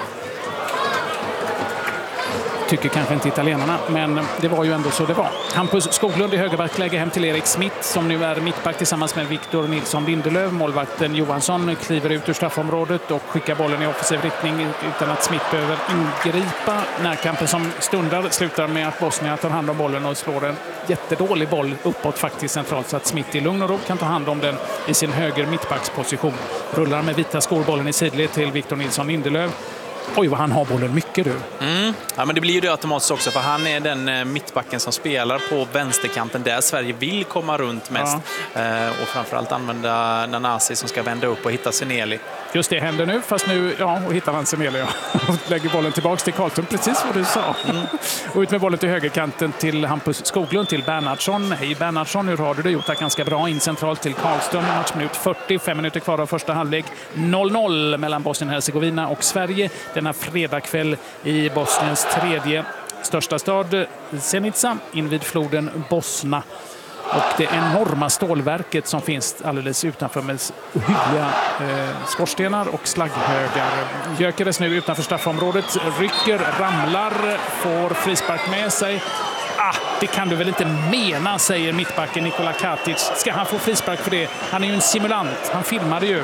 Tycker kanske inte italienarna, men det var ju ändå så det var. Hampus Skoglund i högerbackläge hem till Erik Smith som nu är mittback tillsammans med Victor Nilsson Lindelöf. Målvakten Johansson kliver ut ur straffområdet och skickar bollen i offensiv riktning utan att Smith behöver ingripa. Närkampen som stundar slutar med att Bosnien tar hand om bollen och slår en jättedålig boll uppåt faktiskt centralt så att Smith i lugn och ro kan ta hand om den i sin höger mittbacksposition. Rullar med vita skor bollen i sidled till Victor Nilsson Lindelöf. Oj, vad han har bollen mycket du. Mm. Ja, men det blir ju det automatiskt också, för han är den mittbacken som spelar på vänsterkanten där Sverige vill komma runt mest. Ja. Eh, och framförallt använda Nanasi som ska vända upp och hitta Seneli. Just det händer nu, fast nu ja, och hittar han Seneli. Ja. Och lägger bollen tillbaka till Karlström, precis vad du sa. Mm. Och ut med bollen till högerkanten till Hampus Skoglund, till Bernhardsson. Hej Bernhardsson, hur har du det gjort? Det ganska bra in centralt till Karlström. Matchminut fyrtio, fem minuter kvar av första halvlek. noll noll mellan Bosnien-Hercegovina och Sverige. Denna fredagkväll i Bosniens tredje största stad, Zenica, invid floden Bosna. Och det enorma stålverket som finns alldeles utanför med hyggliga eh, skorstenar och slagghögar. Gyökeres nu utanför straffområdet, rycker, ramlar, får frispark med sig. Ah, det kan du väl inte mena, säger mittbacken Nikola Katic. Ska han få frispark för det? Han är ju en simulant, han filmade ju.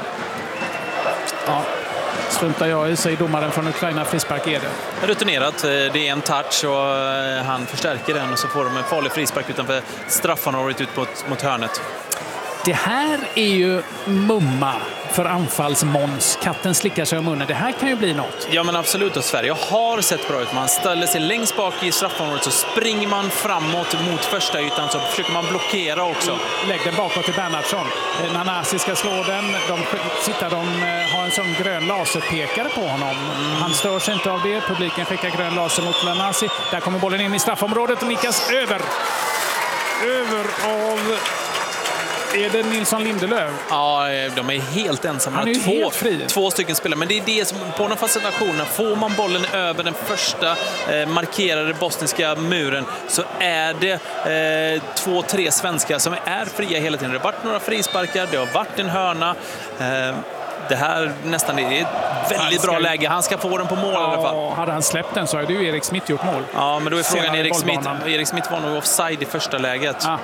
Ja. Struntar jag i, säger domaren från Ukraina. Frispark är det. Rutinerat. Det är en touch och han förstärker den och så får de en farlig frispark utanför straffområdet ut mot, mot hörnet. Det här är ju mumma för anfallsmåns. Katten slickar sig om munnen. Det här kan ju bli något. Ja, men absolut. Och Sverige har sett bra ut. Man ställer sig längst bak i straffområdet, så springer man framåt mot första ytan, så försöker man blockera också. Lägg den bakåt till Bernhardsson. Nanasi ska slå den. De, sitter, de har en sån grön laserpekare på honom. Mm. Han stör sig inte av det. Publiken skickar grön laser mot Nanasi. Där kommer bollen in i straffområdet och nickas över. Över av... Är det Nilsson Lindelöf? Ja, de är helt ensamma. Han är två, helt fri. Två stycken spelare. Men det är det som, på den fascinationen, får man bollen över den första eh, markerade bosniska muren, så är det eh, två, tre svenskar som är fria hela tiden. Det har varit några frisparkar, det har varit en hörna. Eh, det här nästan är ett väldigt bra läge. Han ska få den på mål ja, i alla fall. Hade han släppt den så hade ju Erik Smith gjort mål. Ja, men då är frågan, Erik Smith, Erik Smith var nog offside i första läget. Ja.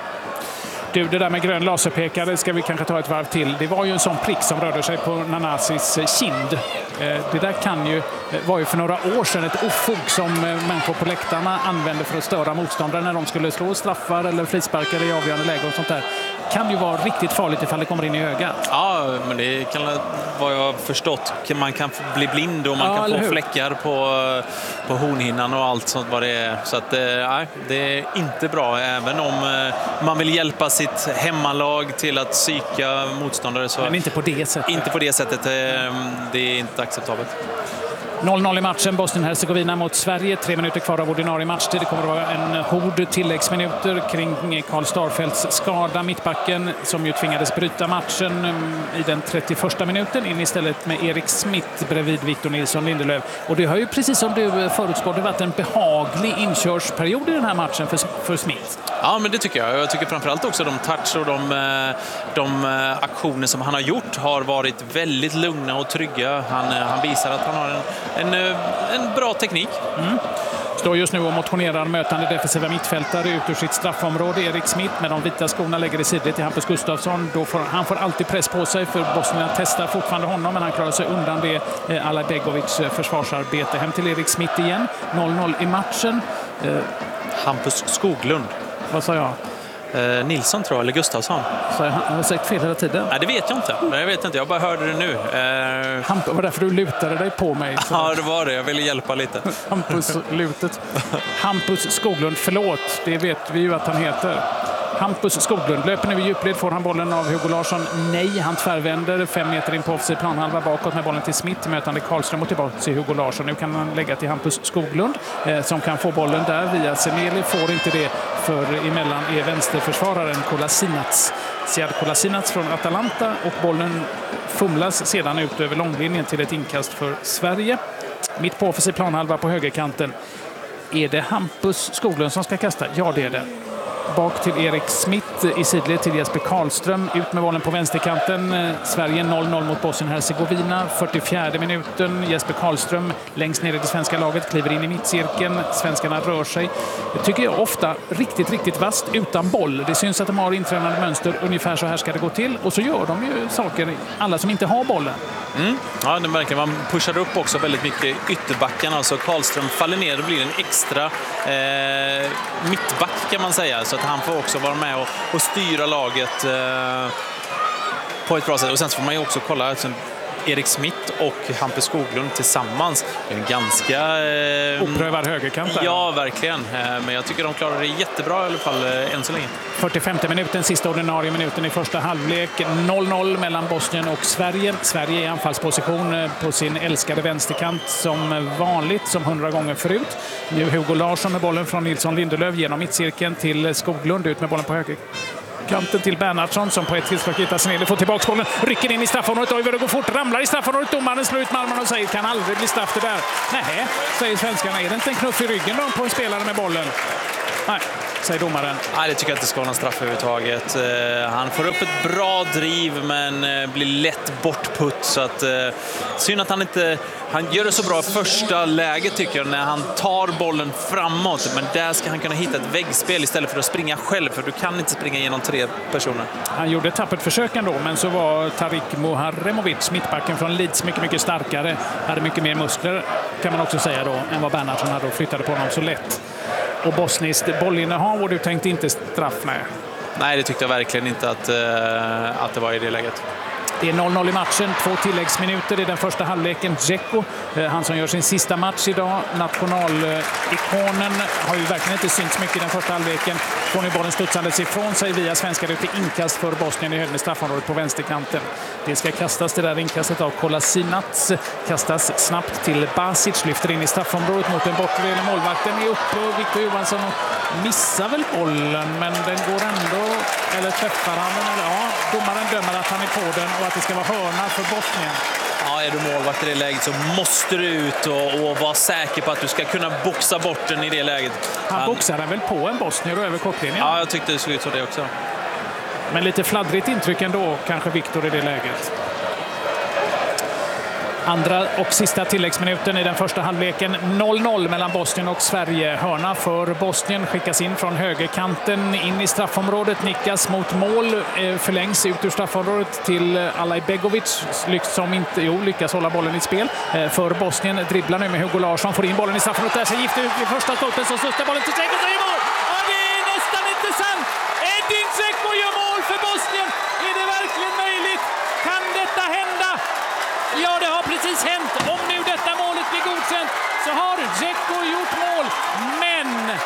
Du, det där med grön laserpekare ska vi kanske ta ett varv till. Det var ju en sån prick som rörde sig på Nanasis kind. Det där kan ju, var ju för några år sedan ett ofog som människor på läktarna använde för att störa motståndare när de skulle slå straffar eller frisparkar i avgörande läge och sånt där. Kan ju vara riktigt farligt ifall det kommer in i ögat. Ja, men det kan, vad jag har förstått, man kan bli blind och man ja, kan få fläckar på, på hornhinnan och allt sånt vad det är. Så att, nej, det är inte bra. Även om man vill hjälpa sitt hemmalag till att psyka motståndare. Så men inte på det sättet. Inte på det sättet. Det är inte acceptabelt. noll noll i matchen, Bosnien-Hercegovina mot Sverige. Tre minuter kvar av ordinarie matchtid. Det kommer att vara en hord tilläggsminuter kring Karl Starfelts skada, mittbacken, som ju tvingades bryta matchen i den trettioförsta minuten, in istället med Erik Smith bredvid Victor Nilsson Lindelöf. Och det har ju, precis som du förutspådde, varit en behaglig inkörsperiod i den här matchen för, för Smith. Ja, men det tycker jag. Jag tycker framförallt också de touch och de, de aktioner som han har gjort har varit väldigt lugna och trygga. Han, han visar att han har en En, en bra teknik. Mm. Står just nu och motionerar mötande defensiva mittfältare ut ur sitt straffområde. Erik Smith med de vita skorna lägger i sidled till Hampus Gustafsson. Då får, han får alltid press på sig, för Bosnien testar fortfarande honom, men han klarar sig undan det. Eh, Ala Begovic försvarsarbete. Hem till Erik Smith igen. noll noll i matchen. Eh, Hampus Skoglund. Vad sa jag? Eh, Nilsson tror jag, eller Gustafsson. Så jag har sagt fel hela tiden. Nej, det vet jag inte. Jag vet inte, jag bara hörde det nu. Eh... Hampus, var därför du lutade dig på mig? Ja, det var det. Jag ville hjälpa lite. Hampus lutet. Hampus Skoglund, förlåt. Det vet vi ju att han heter. Hampus Skoglund löper nu i djupled, får han bollen av Hugo Larsson. Nej, han tvärvänder fem meter in på offside planhalva bakåt med bollen till Smith, mötande Karlström och tillbaka till Hugo Larsson. Nu kan han lägga till Hampus Skoglund eh, som kan få bollen där via Seneli. Får inte det, för emellan är vänsterförsvararen Kolasinac. Siad Kolasinac från Atalanta, och bollen fumlas sedan ut över långlinjen till ett inkast för Sverige. Mitt på offensiv planhalva på högerkanten. Är det Hampus Skoglund som ska kasta? Ja, det är det. Bak till Erik Smith, i sidled till Jesper Karlström. Ut med bollen på vänsterkanten. Sverige noll noll mot Bosnien-Hercegovina. fyrtiofjärde minuten. Jesper Karlström längst ner i det svenska laget kliver in i mittcirkeln. Svenskarna rör sig. Det tycker jag ofta riktigt, riktigt vast utan boll. Det syns att de har intränade mönster. Ungefär så här ska det gå till. Och så gör de ju saker, alla som inte har bollen. Mm. Ja, det märker man. Pushar upp också väldigt mycket ytterbackarna. Alltså Karlström faller ner och blir en extra eh, mittback kan man säga. Så att han får också vara med och, och styra laget eh, på ett bra sätt. Och sen så får man ju också kolla, alltså, Erik Smith och Hampus Skoglund tillsammans. En ganska... Eh, oprövad högerkant där. Ja, verkligen. Eh, men jag tycker de klarar det jättebra i alla fall eh, än så länge. fyrtiofemte minuten, sista ordinarie minuten i första halvlek. noll noll mellan Bosnien och Sverige. Sverige i anfallsposition på sin älskade vänsterkant som vanligt, som hundra gånger förut. Nu Hugo Larsson med bollen från Nilsson Lindelöf genom mittcirkeln till Skoglund, ut med bollen på höger. Kanten till Bernhardsson som på ett tillslag hittar sig ner, får tillbaka bollen, rycker in i straffområdet, oj vad det går fort, ramlar i straffområdet, domaren slår ut Malmö och säger kan aldrig bli straff det där. Nej, säger svenskarna, är det inte en knuff i ryggen då på en spelare med bollen? Nej, säger domaren. Nej, det tycker jag inte ska vara någon straff överhuvudtaget. Uh, han får upp ett bra driv men uh, blir lätt bortputt. Så att, uh, synd att han inte... Han gör det så bra i första läget tycker jag, när han tar bollen framåt. Men där ska han kunna hitta ett väggspel istället för att springa själv. För du kan inte springa genom tre personer. Han gjorde ett tappert försök ändå, men så var Tarik Muharremovic, mittbacken från Leeds, mycket, mycket starkare. Hade mycket mer muskler, kan man också säga då, än vad Bernhardsson hade och flyttade på honom så lätt. Och bosniskt bollinnehav, och du tänkte inte straff med? Nej, det tyckte jag verkligen inte att, uh, att det var i det läget. Det är noll noll i matchen, två tilläggsminuter i den första halvleken. Dzeko, han som gör sin sista match idag, nationalikonen, har ju verkligen inte synts mycket i den första halvleken. Får nu bollen studsandes ifrån sig via svenska ut i inkast för Bosnien i höger straffområdet på vänsterkanten. Det ska kastas, det där inkastet av Kolasinac, kastas snabbt till Basic, lyfter in i straffområdet mot den bortre delen. Målvakten är uppe och Victor Johansson missar väl bollen, men den går ändå, eller träffar han den, eller ja, domaren dömer att han är på den och att det ska vara hörna för Bosnien. Ja, är du målvakt i det läget så måste du ut och, och vara säker på att du ska kunna boxa bort den i det läget. Han, han boxar den väl på en bosnier och över kortlinjen? Ja, jag tyckte det såg ut så det också. Men lite fladdrigt intryck ändå, kanske Victor i det läget. Andra och sista tilläggsminuten i den första halvleken. noll noll mellan Bosnien och Sverige. Hörna för Bosnien skickas in från högerkanten in i straffområdet. Nickas mot mål. Förlängs ut ur straffområdet till Alajbegovic som inte jo, lyckas hålla bollen i spel. För Bosnien dribblar nu med Hugo Larsson. Får in bollen i straffområdet. Där ser gift ut i första stolpen så sustar bollen till Dzeko. Ja, det är nästan inte sant! Edin Dzeko gör mål för Bosnien. Är det verkligen möjligt? Kan detta hända? Ja, det har precis hänt. Om nu detta målet blir godkänt så har Dzeko gjort mål. Men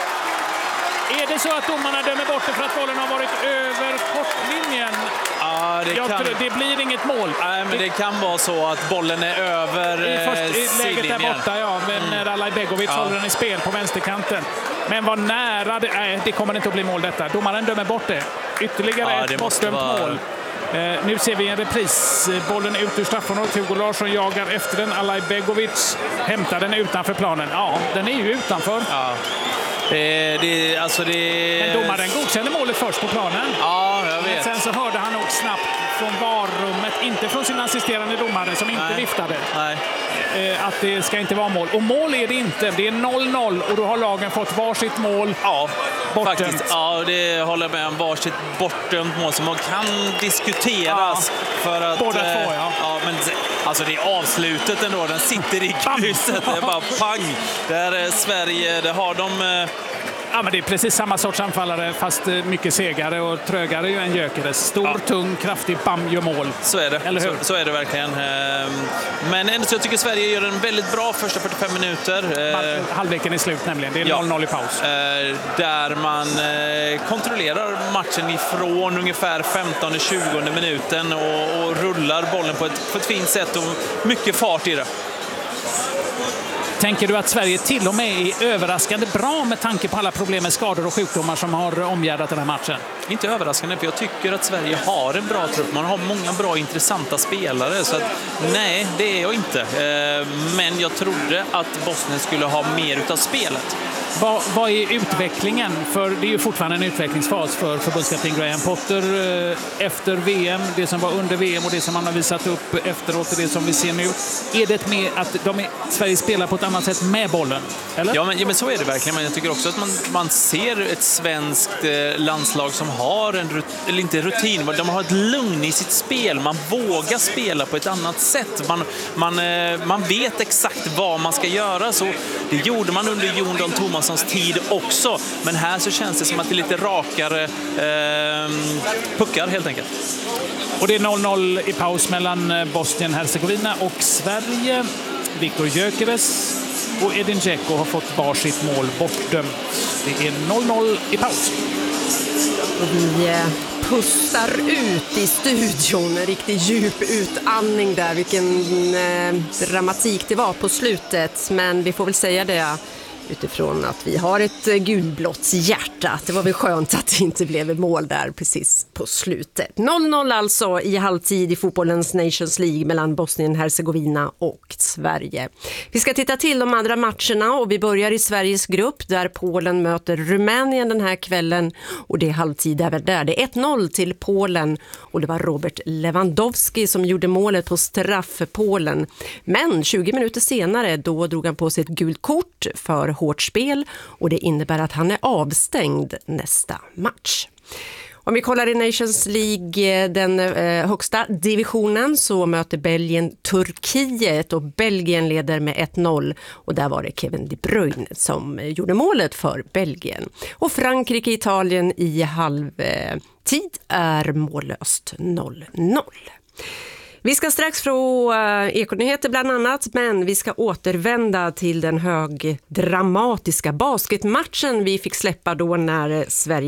är det så att domarna dömer bort det för att bollen har varit över kortlinjen? Ja, det, Jag kan... tror, det blir inget mål. Nej, men det kan vara så att bollen är över I, först, i läget där borta, ja. Men mm. när Alajbegovic ja. håller den i spel på vänsterkanten. Men vad nära det är, det kommer inte att bli mål detta. Domaren dömer bort det. Ytterligare ja, ett bortdömt vara... mål. Eh, nu ser vi en repris. Bollen ut ur straffområdet. Hugo Larsson jagar efter den. Alajbegovic hämtar den utanför planen. Ja, den är ju utanför. Ja. Det, det, alltså det... Men domaren godkände målet först på planen. Ja, jag vet. Men sen så hörde han nog snabbt från varummet, inte från sin assisterande domare som inte Nej. viftade. Nej. Att det ska inte vara mål. Och mål är det inte. Det är noll noll och då har lagen fått varsitt mål. Ja, bortdömt. faktiskt. Ja, det håller jag med om. Varsitt bortdömt mål som kan diskuteras. Ja. För att, båda två, ja. ja men, alltså det är avslutet ändå. Den sitter i krysset. Det är bara pang. Där är Sverige, det har de... Ja, men det är precis samma sorts anfallare fast mycket segare och trögare än Gyökeres. Stor, ja. tung, kraftig, bam, gör mål. Så är det. Eller hur? Så, så är det verkligen. Men ändå så jag tycker Sverige gör en väldigt bra första fyrtiofem minuter. Halvleken är slut nämligen. Det är noll noll ja. i paus. Där man kontrollerar matchen ifrån ungefär femtonde tjugonde minuten och, och rullar bollen på ett, på ett fint sätt och mycket fart i det. Tänker du att Sverige till och med är överraskande bra med tanke på alla problem med skador och sjukdomar som har omgärdat den här matchen? Inte överraskande, för jag tycker att Sverige har en bra trupp. Man har många bra, intressanta spelare. Så att, nej, det är jag inte. Men jag trodde att Bosnien skulle ha mer utav spelet. Vad, vad är utvecklingen? För det är ju fortfarande en utvecklingsfas för förbundskapten Graham Potter efter V M, det som var under V M och det som man har visat upp efteråt och det som vi ser nu. Är det med att de är, Sverige spelar på ett annat sätt med bollen? Eller? Ja, men, ja, men så är det verkligen. Men jag tycker också att man, man ser ett svenskt eh, landslag som har en, eller inte rutin, de har ett lugn i sitt spel. Man vågar spela på ett annat sätt. Man, man, eh, man vet exakt vad man ska göra. Så det gjorde man under Jon Dahl Tomasson Johanssons tid också. Men här så känns det som att det är lite rakare eh, puckar helt enkelt. Och det är noll noll i paus mellan Bosnien-Hercegovina och Sverige. Viktor Gyökeres och Edin Dzeko har fått varsitt mål bortdömt. Det är noll noll i paus. Och vi pustar ut i studion, en riktigt djup utandning där. Vilken eh, dramatik det var på slutet, men vi får väl säga det utifrån att vi har ett gulblått hjärta. Det var väl skönt att det inte blev mål där precis på slutet. noll noll alltså i halvtid i fotbollens Nations League mellan Bosnien-Hercegovina och Sverige. Vi ska titta till de andra matcherna och vi börjar i Sveriges grupp där Polen möter Rumänien den här kvällen och det är halvtid även där. Det är ett noll till Polen och det var Robert Lewandowski som gjorde målet på straff för Polen. Men tjugo minuter senare då drog han på sig ett gult kort för hårt spel och det innebär att han är avstängd nästa match. Om vi kollar i Nations League, den eh, högsta divisionen, så möter Belgien Turkiet och Belgien leder med ett noll och där var det Kevin De Bruyne som gjorde målet för Belgien. Och Frankrike-Italien i halvtid är mållöst noll noll. Vi ska strax få uh, ekonyheter bland annat, men vi ska återvända till den högdramatiska basketmatchen vi fick släppa då när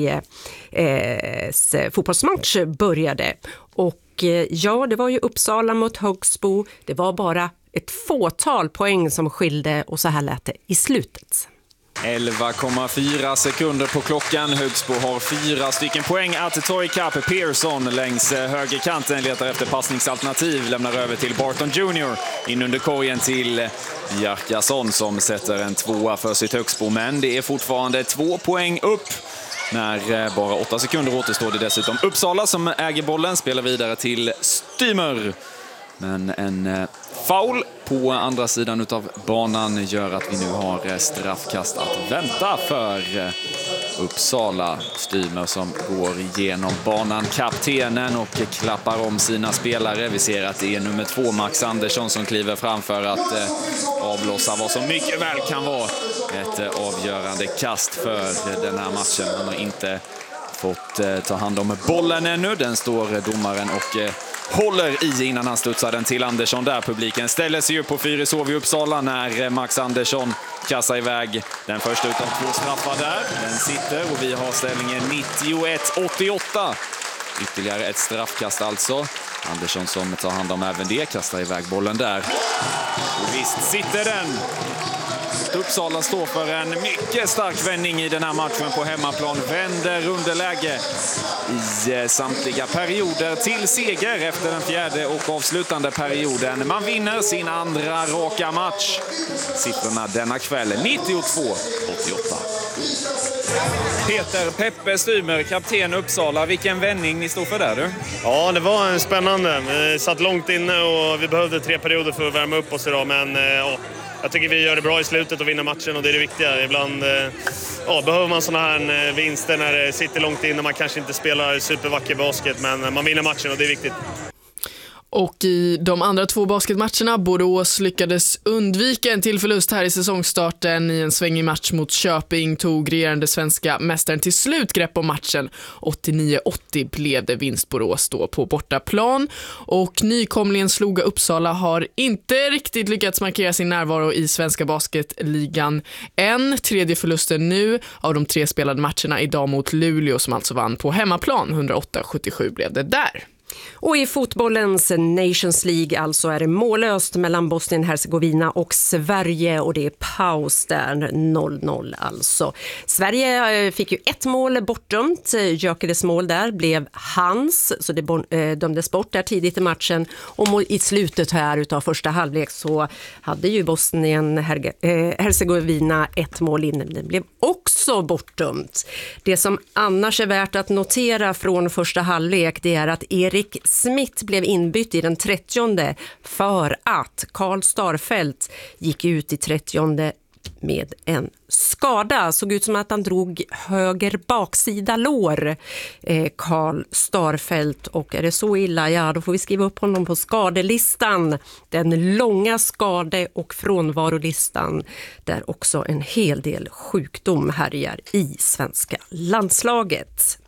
Sveriges eh, fotbollsmatch började. Och eh, ja, det var ju Uppsala mot Högsbo. Det var bara ett fåtal poäng som skilde och så här lät det i slutet. elva komma fyra sekunder på klockan. Högsbo har fyra stycken poäng att ta i kapp. Pearson längs högerkanten letar efter passningsalternativ. Lämnar över till Barton junior In under korgen till Bjarkason som sätter en tvåa för sitt Högsbo. Men det är fortfarande två poäng upp. När bara åtta sekunder återstår det dessutom. Uppsala som äger bollen spelar vidare till Stymer. Men en foul på andra sidan utav banan gör att vi nu har straffkast att vänta för Uppsala. Stymer som går igenom banan, kaptenen, och klappar om sina spelare. Vi ser att det är nummer två, Max Andersson, som kliver fram för att avlossa vad som mycket väl kan vara ett avgörande kast för den här matchen. Han har inte fått ta hand om bollen ännu. Den står domaren och håller i innan han studsar den till Andersson där. Publiken ställer sig upp på Fyrisov i Uppsala när Max Andersson kassar iväg den första utav två straffar där. Den sitter och vi har ställningen nittioett åttioåtta. Ytterligare ett straffkast alltså. Andersson som tar hand om även det, kastar iväg bollen där. Och visst sitter den. Uppsala står för en mycket stark vändning i den här matchen på hemmaplan. Vänder underläge i samtliga perioder till seger efter den fjärde och avslutande perioden. Man vinner sin andra raka match. Siffrorna denna kväll nittiotvå åttioåtta. Peter Peppe Stymer, kapten Uppsala. Vilken vändning ni står för där, du? Ja, det var en spännande. Vi satt långt inne och vi behövde tre perioder för att värma upp oss idag. Men ja, jag tycker vi gör det bra i slutet och vinner matchen, och det är det viktiga. Ibland ja, behöver man såna här vinster när det sitter långt inne. Man kanske inte spelar supervacker basket, men man vinner matchen och det är viktigt. Och i de andra två basketmatcherna, Borås lyckades undvika en till förlust här i säsongstarten. I en svängig match mot Köping tog regerande svenska mästaren till slut grepp om matchen. åttionio åttio blev det vinst Borås då på bortaplan. Och nykomlingen Sloga Uppsala har inte riktigt lyckats markera sin närvaro i svenska basketligan än. Tredje förlusten nu av de tre spelade matcherna idag mot Luleå, som alltså vann på hemmaplan. hundraåtta sjuttiosju blev det där. Och i fotbollens Nations League alltså är det mållöst mellan Bosnien-Hercegovina och Sverige, och det är paus där, noll noll alltså. Sverige fick ju ett mål bortdömt. Gyökeres mål där blev hans, så det dömdes bort där tidigt i matchen. Och i slutet här utav första halvlek så hade ju Bosnien-Hercegovina ett mål inne. Det blev också bortdömt. Det som annars är värt att notera från första halvlek, det är att Erik Smith blev inbytt i den trettionde för att Karl Starfelt gick ut i trettionde med en skada. Såg ut som att han drog höger baksida lår, Karl Starfelt. Och är det så illa, ja då får vi skriva upp honom på skadelistan. Den långa skade- och frånvarolistan där också en hel del sjukdom härjar i svenska landslaget.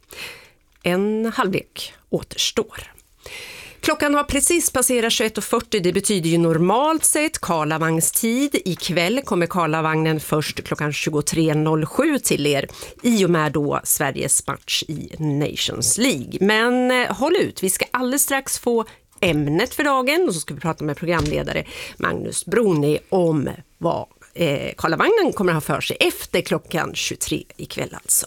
En halvlek återstår. Klockan har precis passerat tjugoett och fyrtio, det betyder ju normalt sett Karlavagnstid. Ikväll kommer Karlavagnen först klockan tjugotre noll sju till er i och med då Sveriges match i Nations League. Men eh, håll ut, vi ska alldeles strax få ämnet för dagen och så ska vi prata med programledare Magnus Broni om vad eh, Karlavagnen kommer att ha för sig efter klockan tjugotre ikväll alltså.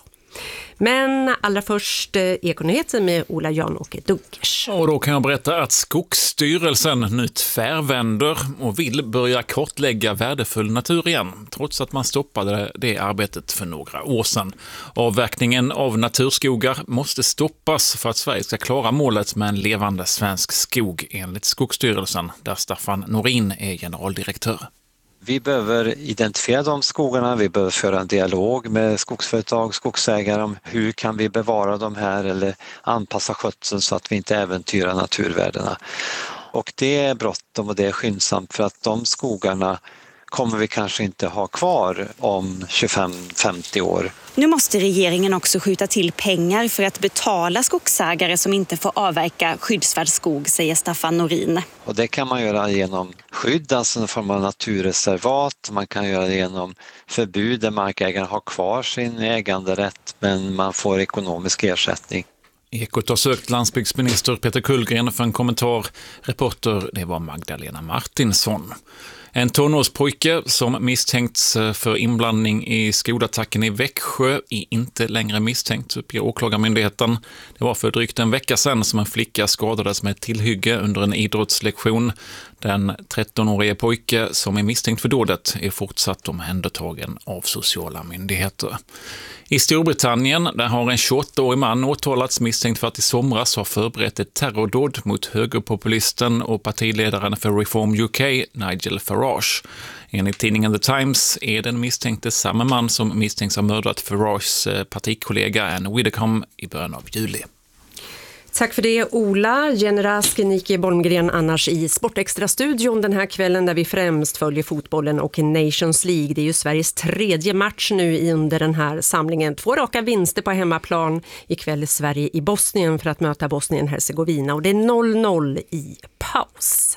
Men allra först Ekonyheten med Ola Jan-Åke Dunkers. Och då kan jag berätta att Skogsstyrelsen nu tvärvänder och vill börja kortlägga värdefull natur igen, trots att man stoppade det arbetet för några år sedan. Avverkningen av naturskogar måste stoppas för att Sverige ska klara målet med en levande svensk skog enligt Skogsstyrelsen, där Staffan Norin är generaldirektör. Vi behöver identifiera de skogarna, vi behöver föra en dialog med skogsföretag, skogsägare om hur kan vi bevara de här eller anpassa skötseln så att vi inte äventyrar naturvärdena. Och det är bråttom och det är skyndsamt för att de skogarna kommer vi kanske inte ha kvar om tjugofem till femtio år. Nu måste regeringen också skjuta till pengar för att betala skogsägare som inte får avverka skyddsvärd skog, säger Staffan Norin. Och det kan man göra genom skydd, alltså en form av naturreservat. Man kan göra det genom förbud där markägaren har kvar sin äganderätt men man får ekonomisk ersättning. Ekot har sökt landsbygdsminister Peter Kullgren för en kommentar. Reporter, det var Magdalena Martinsson. En tonårspojke som misstänkts för inblandning i skolattacken i Växjö är inte längre misstänkt, uppger åklagarmyndigheten. Det var för drygt en vecka sedan som en flicka skadades med ett tillhygge under en idrottslektion. Den trettonårige pojke som är misstänkt för dådet är fortsatt omhändertagen av sociala myndigheter. I Storbritannien där har en tjugoåttaårig man åtalats misstänkt för att i somras ha förberett ett terrordåd mot högerpopulisten och partiledaren för Reform U K, Nigel Farage. Enligt tidningen The Times är den misstänkte samma man som misstänks ha mördat Farages partikollega Anne Widdecombe i början av juli. Tack för det Ola. Jenny Rask, Nike Bolmgren annars i Sportextra-studion den här kvällen där vi främst följer fotbollen och Nations League. Det är ju Sveriges tredje match nu under den här samlingen. Två raka vinster på hemmaplan. Ikväll är Sverige i Bosnien för att möta Bosnien-Hercegovina och det är noll noll i paus.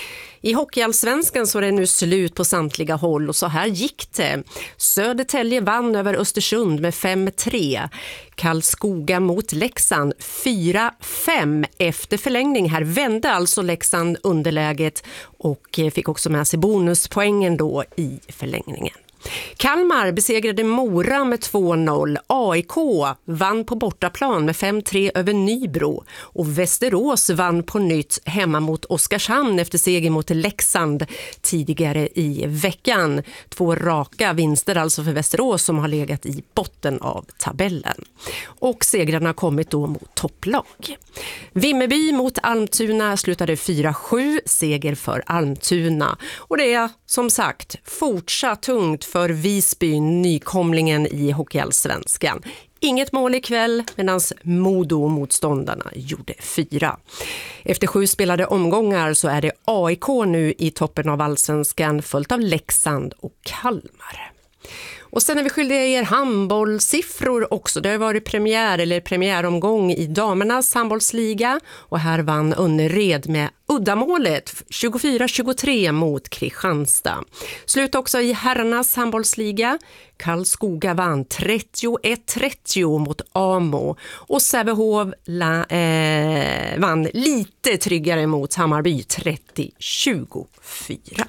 I hockeyallsvenskan så är det nu slut på samtliga håll och så här gick det. Södertälje vann över Östersund med fem tre. Karlskoga mot Leksand fyra fem efter förlängning. Här vände alltså Leksand underläget och fick också med sig bonuspoängen då i förlängningen. Kalmar besegrade Mora med två noll. A I K vann på bortaplan med fem tre över Nybro. Och Västerås vann på nytt hemma mot Oskarshamn efter seger mot Leksand tidigare i veckan. Två raka vinster alltså för Västerås som har legat i botten av tabellen. Och segrarna har kommit då mot topplag. Vimmerby mot Almtuna slutade fyra sju, seger för Almtuna. Och det är som sagt fortsatt tungt för Visby, nykomlingen i hockeyallsvenskan. Inget mål ikväll medan Modo-motståndarna gjorde fyra. Efter sju spelade omgångar så är det A I K nu i toppen av allsvenskan följt av Leksand och Kalmar. Och sen är vi skyldiga er handbollssiffror också. Det har varit premiär eller premiäromgång i damernas handbollsliga. Och här vann Önnered med uddamålet tjugofyra tjugotre mot Kristianstad. Slut också i herrarnas handbollsliga. Karlskoga vann trettioett trettio mot Amo. Och Sävehof la, eh, vann lite tryggare mot Hammarby trettio tjugofyra.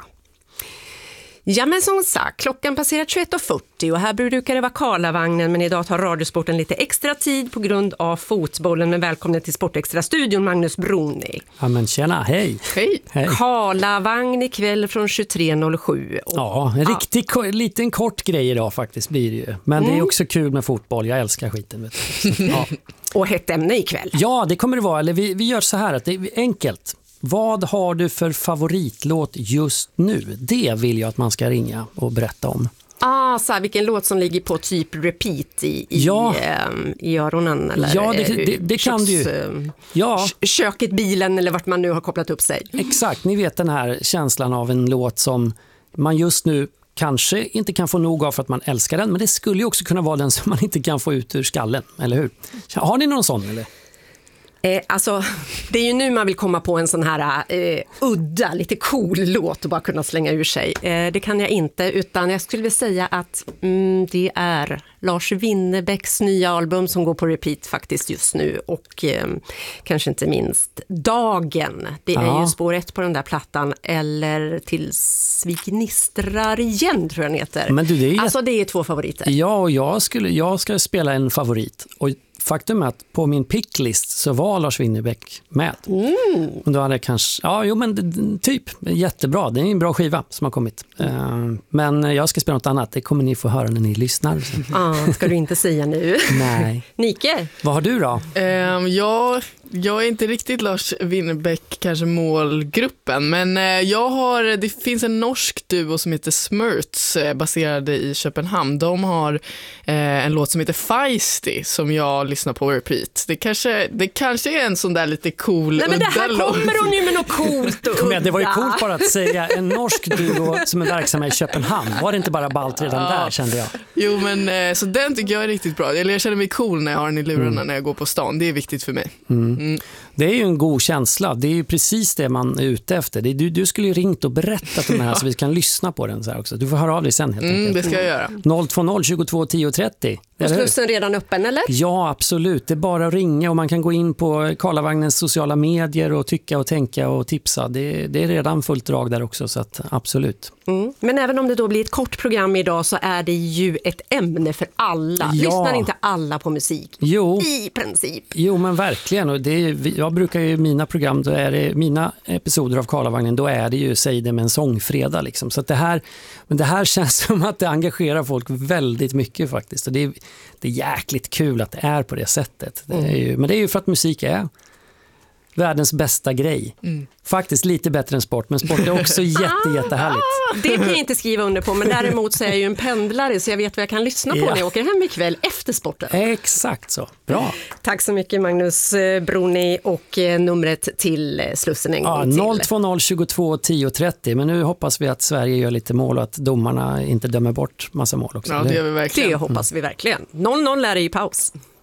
Ja men som sagt, klockan passerar tjugoett och fyrtio och här brukar det vara Karlavagnen men idag tar Radiosporten lite extra tid på grund av fotbollen. Men välkommen till Sportextra-studion Magnus Broni. Ja men tjena, hej. Hej. hej. Karlavagn ikväll från tjugotre noll sju. Och, ja, en riktigt ko- liten kort grej idag faktiskt blir det ju. Men mm. det är också kul med fotboll, jag älskar skiten. Vet du. Så, ja. Och hett ämne ikväll. Ja det kommer det vara, eller vi, vi gör så här att det är enkelt. Vad har du för favoritlåt just nu? Det vill jag att man ska ringa och berätta om. Ah, så här, vilken låt som ligger på typ repeat i, i, Ja. um, i öronen eller Ja, det, det, det kan du ju. um, Ja. köket, bilen eller vart man nu har kopplat upp sig. Exakt, ni vet den här känslan av en låt som man just nu kanske inte kan få nog av för att man älskar den, men det skulle ju också kunna vara den som man inte kan få ut ur skallen, eller hur? Har ni någon sån eller? Eh, alltså, det är ju nu man vill komma på en sån här eh, udda, lite cool låt och bara kunna slänga ur sig. Eh, det kan jag inte, utan jag skulle vilja säga att mm, det är Lars Winnerbäcks nya album som går på repeat faktiskt just nu och eh, kanske inte minst Dagen. Det är Ja. ju spår ett på den där plattan, eller Tills vi gnistrar igen tror jag den heter. Men du, det är ju alltså det är två favoriter. Ja, och jag, skulle, jag ska spela en favorit. Och faktum är att på min picklist så var Lars Winnerbäck med. Mm. Och då hade jag kanske, ja, jo men d- typ, jättebra. Det är en bra skiva som har kommit. Uh, men jag ska spela något annat. Det kommer ni få höra när ni lyssnar. Ah, ska du inte säga nu? Nej. Nike? Vad har du då? Um, ja, jag är inte riktigt Lars Winnerbäck kanske målgruppen, men eh, jag har, det finns en norsk duo som heter Smurts eh, baserade i Köpenhamn. De har eh, en låt som heter Feisty som jag lyssnar på repeat. Det kanske, det kanske är en sån där lite cool. Nej, men det här udda låt. kommer hon ju med något coolt och Kom igen, det var ju udda. coolt bara att säga en norsk duo som är verksamma i Köpenhamn. Var det inte bara ballt redan Ja. där, kände jag? Jo, men eh, så den tycker jag är riktigt bra. Eller jag känner mig cool när jag har den i lurarna mm. när jag går på stan. Det är viktigt för mig. Mm. Mm. Det är ju en god känsla. Det är ju precis det man är ute efter. Det är, du, du skulle ju ringt och berättat om det här så vi kan lyssna på den så här också. Du får höra av dig sen helt Mm, enkelt. det ska jag göra. noll två noll tjugotvå tio trettio. Och slussen redan öppen, eller? Ja, absolut. Det är bara att ringa och man kan gå in på Karlavagnens sociala medier och tycka och tänka och tipsa. Det, det är redan fullt drag där också, så att absolut. Mm. Men även om det då blir ett kort program idag så är det ju ett ämne för alla. Ja. Lyssnar inte alla på musik? Jo. I princip. Jo, men verkligen. Och det är, jag brukar ju mina program, då är det, mina episoder av Karlavagnen, då är det ju Säg det med en sångfredag. Liksom. Så att det här, men det här känns som att det engagerar folk väldigt mycket faktiskt. Och det är, det är jäkligt kul att det är på det sättet. Det är ju, men det är ju för att musik är världens bästa grej. Mm. Faktiskt lite bättre än sport, men sport är också jätte, jättehärligt. Ah, det kan jag inte skriva under på, men däremot så är jag ju en pendlare så jag vet vad jag kan lyssna på Ja. när jag åker hem ikväll efter sporten. Exakt så. Bra. Tack så mycket Magnus Broni, och numret till Slussen en Ja, gång till. noll två noll tjugotvå tio trettio, men nu hoppas vi att Sverige gör lite mål och att domarna inte dömer bort massa mål också. Ja, det gör vi verkligen. Det hoppas vi verkligen. noll noll är det i paus.